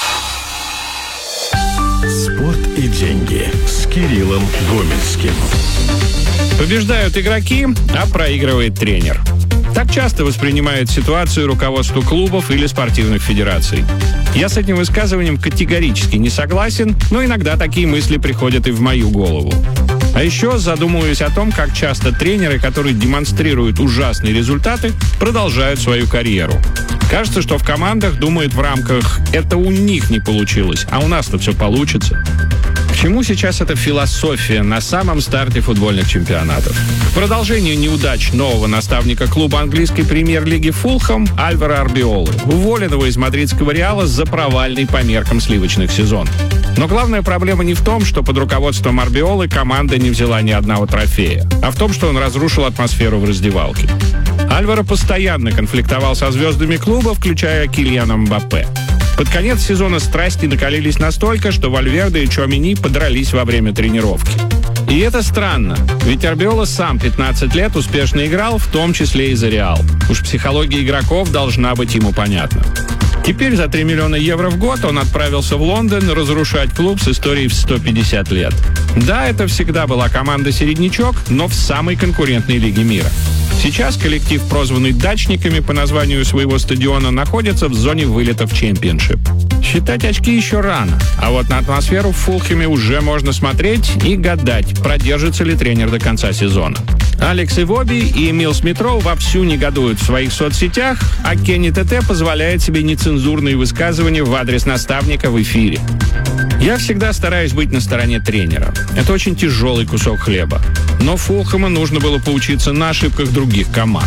Спорт и деньги с Кириллом Гомельским. Побеждают игроки, а проигрывает тренер. Так часто воспринимает ситуацию руководство клубов или спортивных федераций. Я с этим высказыванием категорически не согласен, но иногда такие мысли приходят и в мою голову. А еще задумываюсь о том, как часто тренеры, которые демонстрируют ужасные результаты, продолжают свою карьеру. Кажется, что в командах думают в рамках «это у них не получилось, а у нас-то все получится». К чему сейчас эта философия на самом старте футбольных чемпионатов? В продолжении неудач нового наставника клуба английской премьер-лиги Фулхэм Альваро Арбиолы, уволенного из мадридского Реала за провальный по меркам сливочных сезон. Но главная проблема не в том, что под руководством Арбиолы команда не взяла ни одного трофея, а в том, что он разрушил атмосферу в раздевалке. Альваро постоянно конфликтовал со звездами клуба, включая Килиана Мбаппе. Под конец сезона страсти накалились настолько, что Вальверде и Чуамени подрались во время тренировки. И это странно, ведь Арбиола сам пятнадцать лет успешно играл, в том числе и за Реал. Уж психология игроков должна быть ему понятна. Теперь за три миллиона евро в год он отправился в Лондон разрушать клуб с историей в сто пятьдесят лет. Да, это всегда была команда «Середнячок», но в самой конкурентной лиге мира. Сейчас коллектив, прозванный «Дачниками» по названию своего стадиона, находится в зоне вылета в чемпионшип. Считать очки еще рано, а вот на атмосферу в Фулхэме уже можно смотреть и гадать, продержится ли тренер до конца сезона. Алекс Ивоби и Эмил Смит-Роу вовсю негодуют в своих соцсетях, а Кенни ТТ позволяет себе нецензурные высказывания в адрес наставника в эфире. Я всегда стараюсь быть на стороне тренера. Это очень тяжелый кусок хлеба. Но Фулхэму нужно было поучиться на ошибках других команд.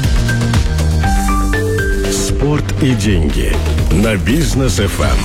Спорт и деньги на Бизнес эф эм.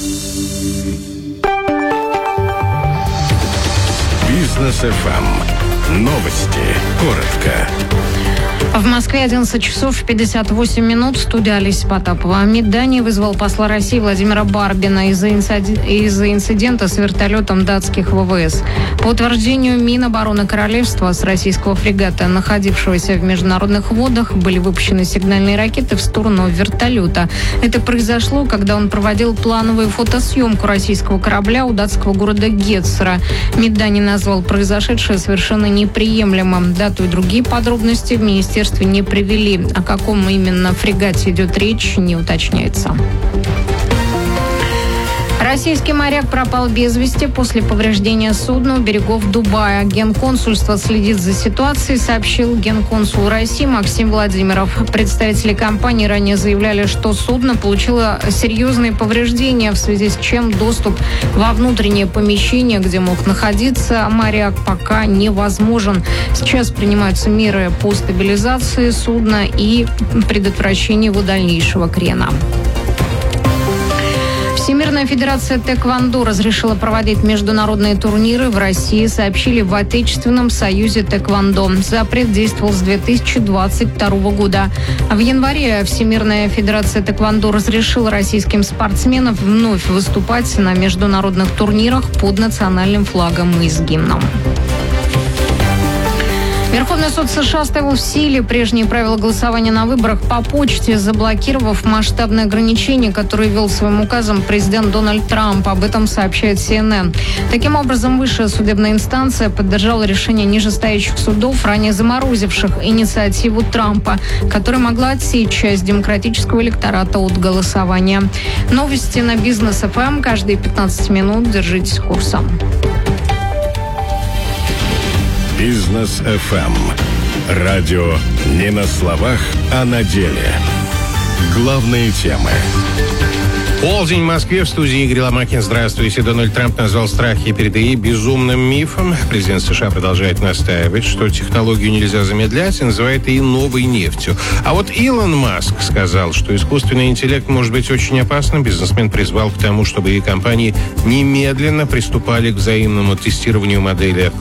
Бизнес эф эм. Новости. Коротко. В Москве одиннадцать часов пятьдесят восемь минут. Студия Олеся Потапова. МИД Дании вызвал посла России Владимира Барбина из-за инцидента, из-за инцидента с вертолетом датских ВВС. По утверждению Минобороны Королевства, с российского фрегата, находившегося в международных водах, были выпущены сигнальные ракеты в сторону вертолета. Это произошло, когда он проводил плановую фотосъемку российского корабля у датского города Гетцера. МИД Дании назвал произошедшее совершенно неприемлемым. Дату и другие подробности в министерстве не привели. О каком именно фрегате идет речь, не уточняется. Российский моряк пропал без вести после повреждения судна у берегов Дубая. Генконсульство следит за ситуацией, сообщил генконсул России Максим Владимиров. Представители компании ранее заявляли, что судно получило серьезные повреждения, в связи с чем доступ во внутреннее помещение, где мог находиться моряк, пока невозможен. Сейчас принимаются меры по стабилизации судна и предотвращению его дальнейшего крена. Всемирная федерация тэквондо разрешила проводить международные турниры в России, сообщили в Отечественном союзе тэквондо. Запрет действовал с две тысячи двадцать второго года. В январе Всемирная федерация тэквондо разрешила российским спортсменам вновь выступать на международных турнирах под национальным флагом и с гимном. Верховный суд США оставил в силе прежние правила голосования на выборах по почте, заблокировав масштабные ограничения, которые ввел своим указом президент Дональд Трамп. Об этом сообщает си эн эн. Таким образом, высшая судебная инстанция поддержала решение нижестоящих судов, ранее заморозивших инициативу Трампа, которая могла отсечь часть демократического электората от голосования. Новости на Бизнес эф эм каждые пятнадцать минут. Держитесь курса. Бизнес эф эм. Радио не на словах, а на деле. Главные темы. Полдень в Москве, в студии Игорь Ломакин. Здравствуйте. Дональд Трамп назвал страхи перед ИИ безумным мифом. Президент США продолжает настаивать, что технологию нельзя замедлять, и называет ИИ новой нефтью. А вот Илон Маск сказал, что искусственный интеллект может быть очень опасным. Бизнесмен призвал к тому, чтобы ИИ-компании немедленно приступали к взаимному тестированию модели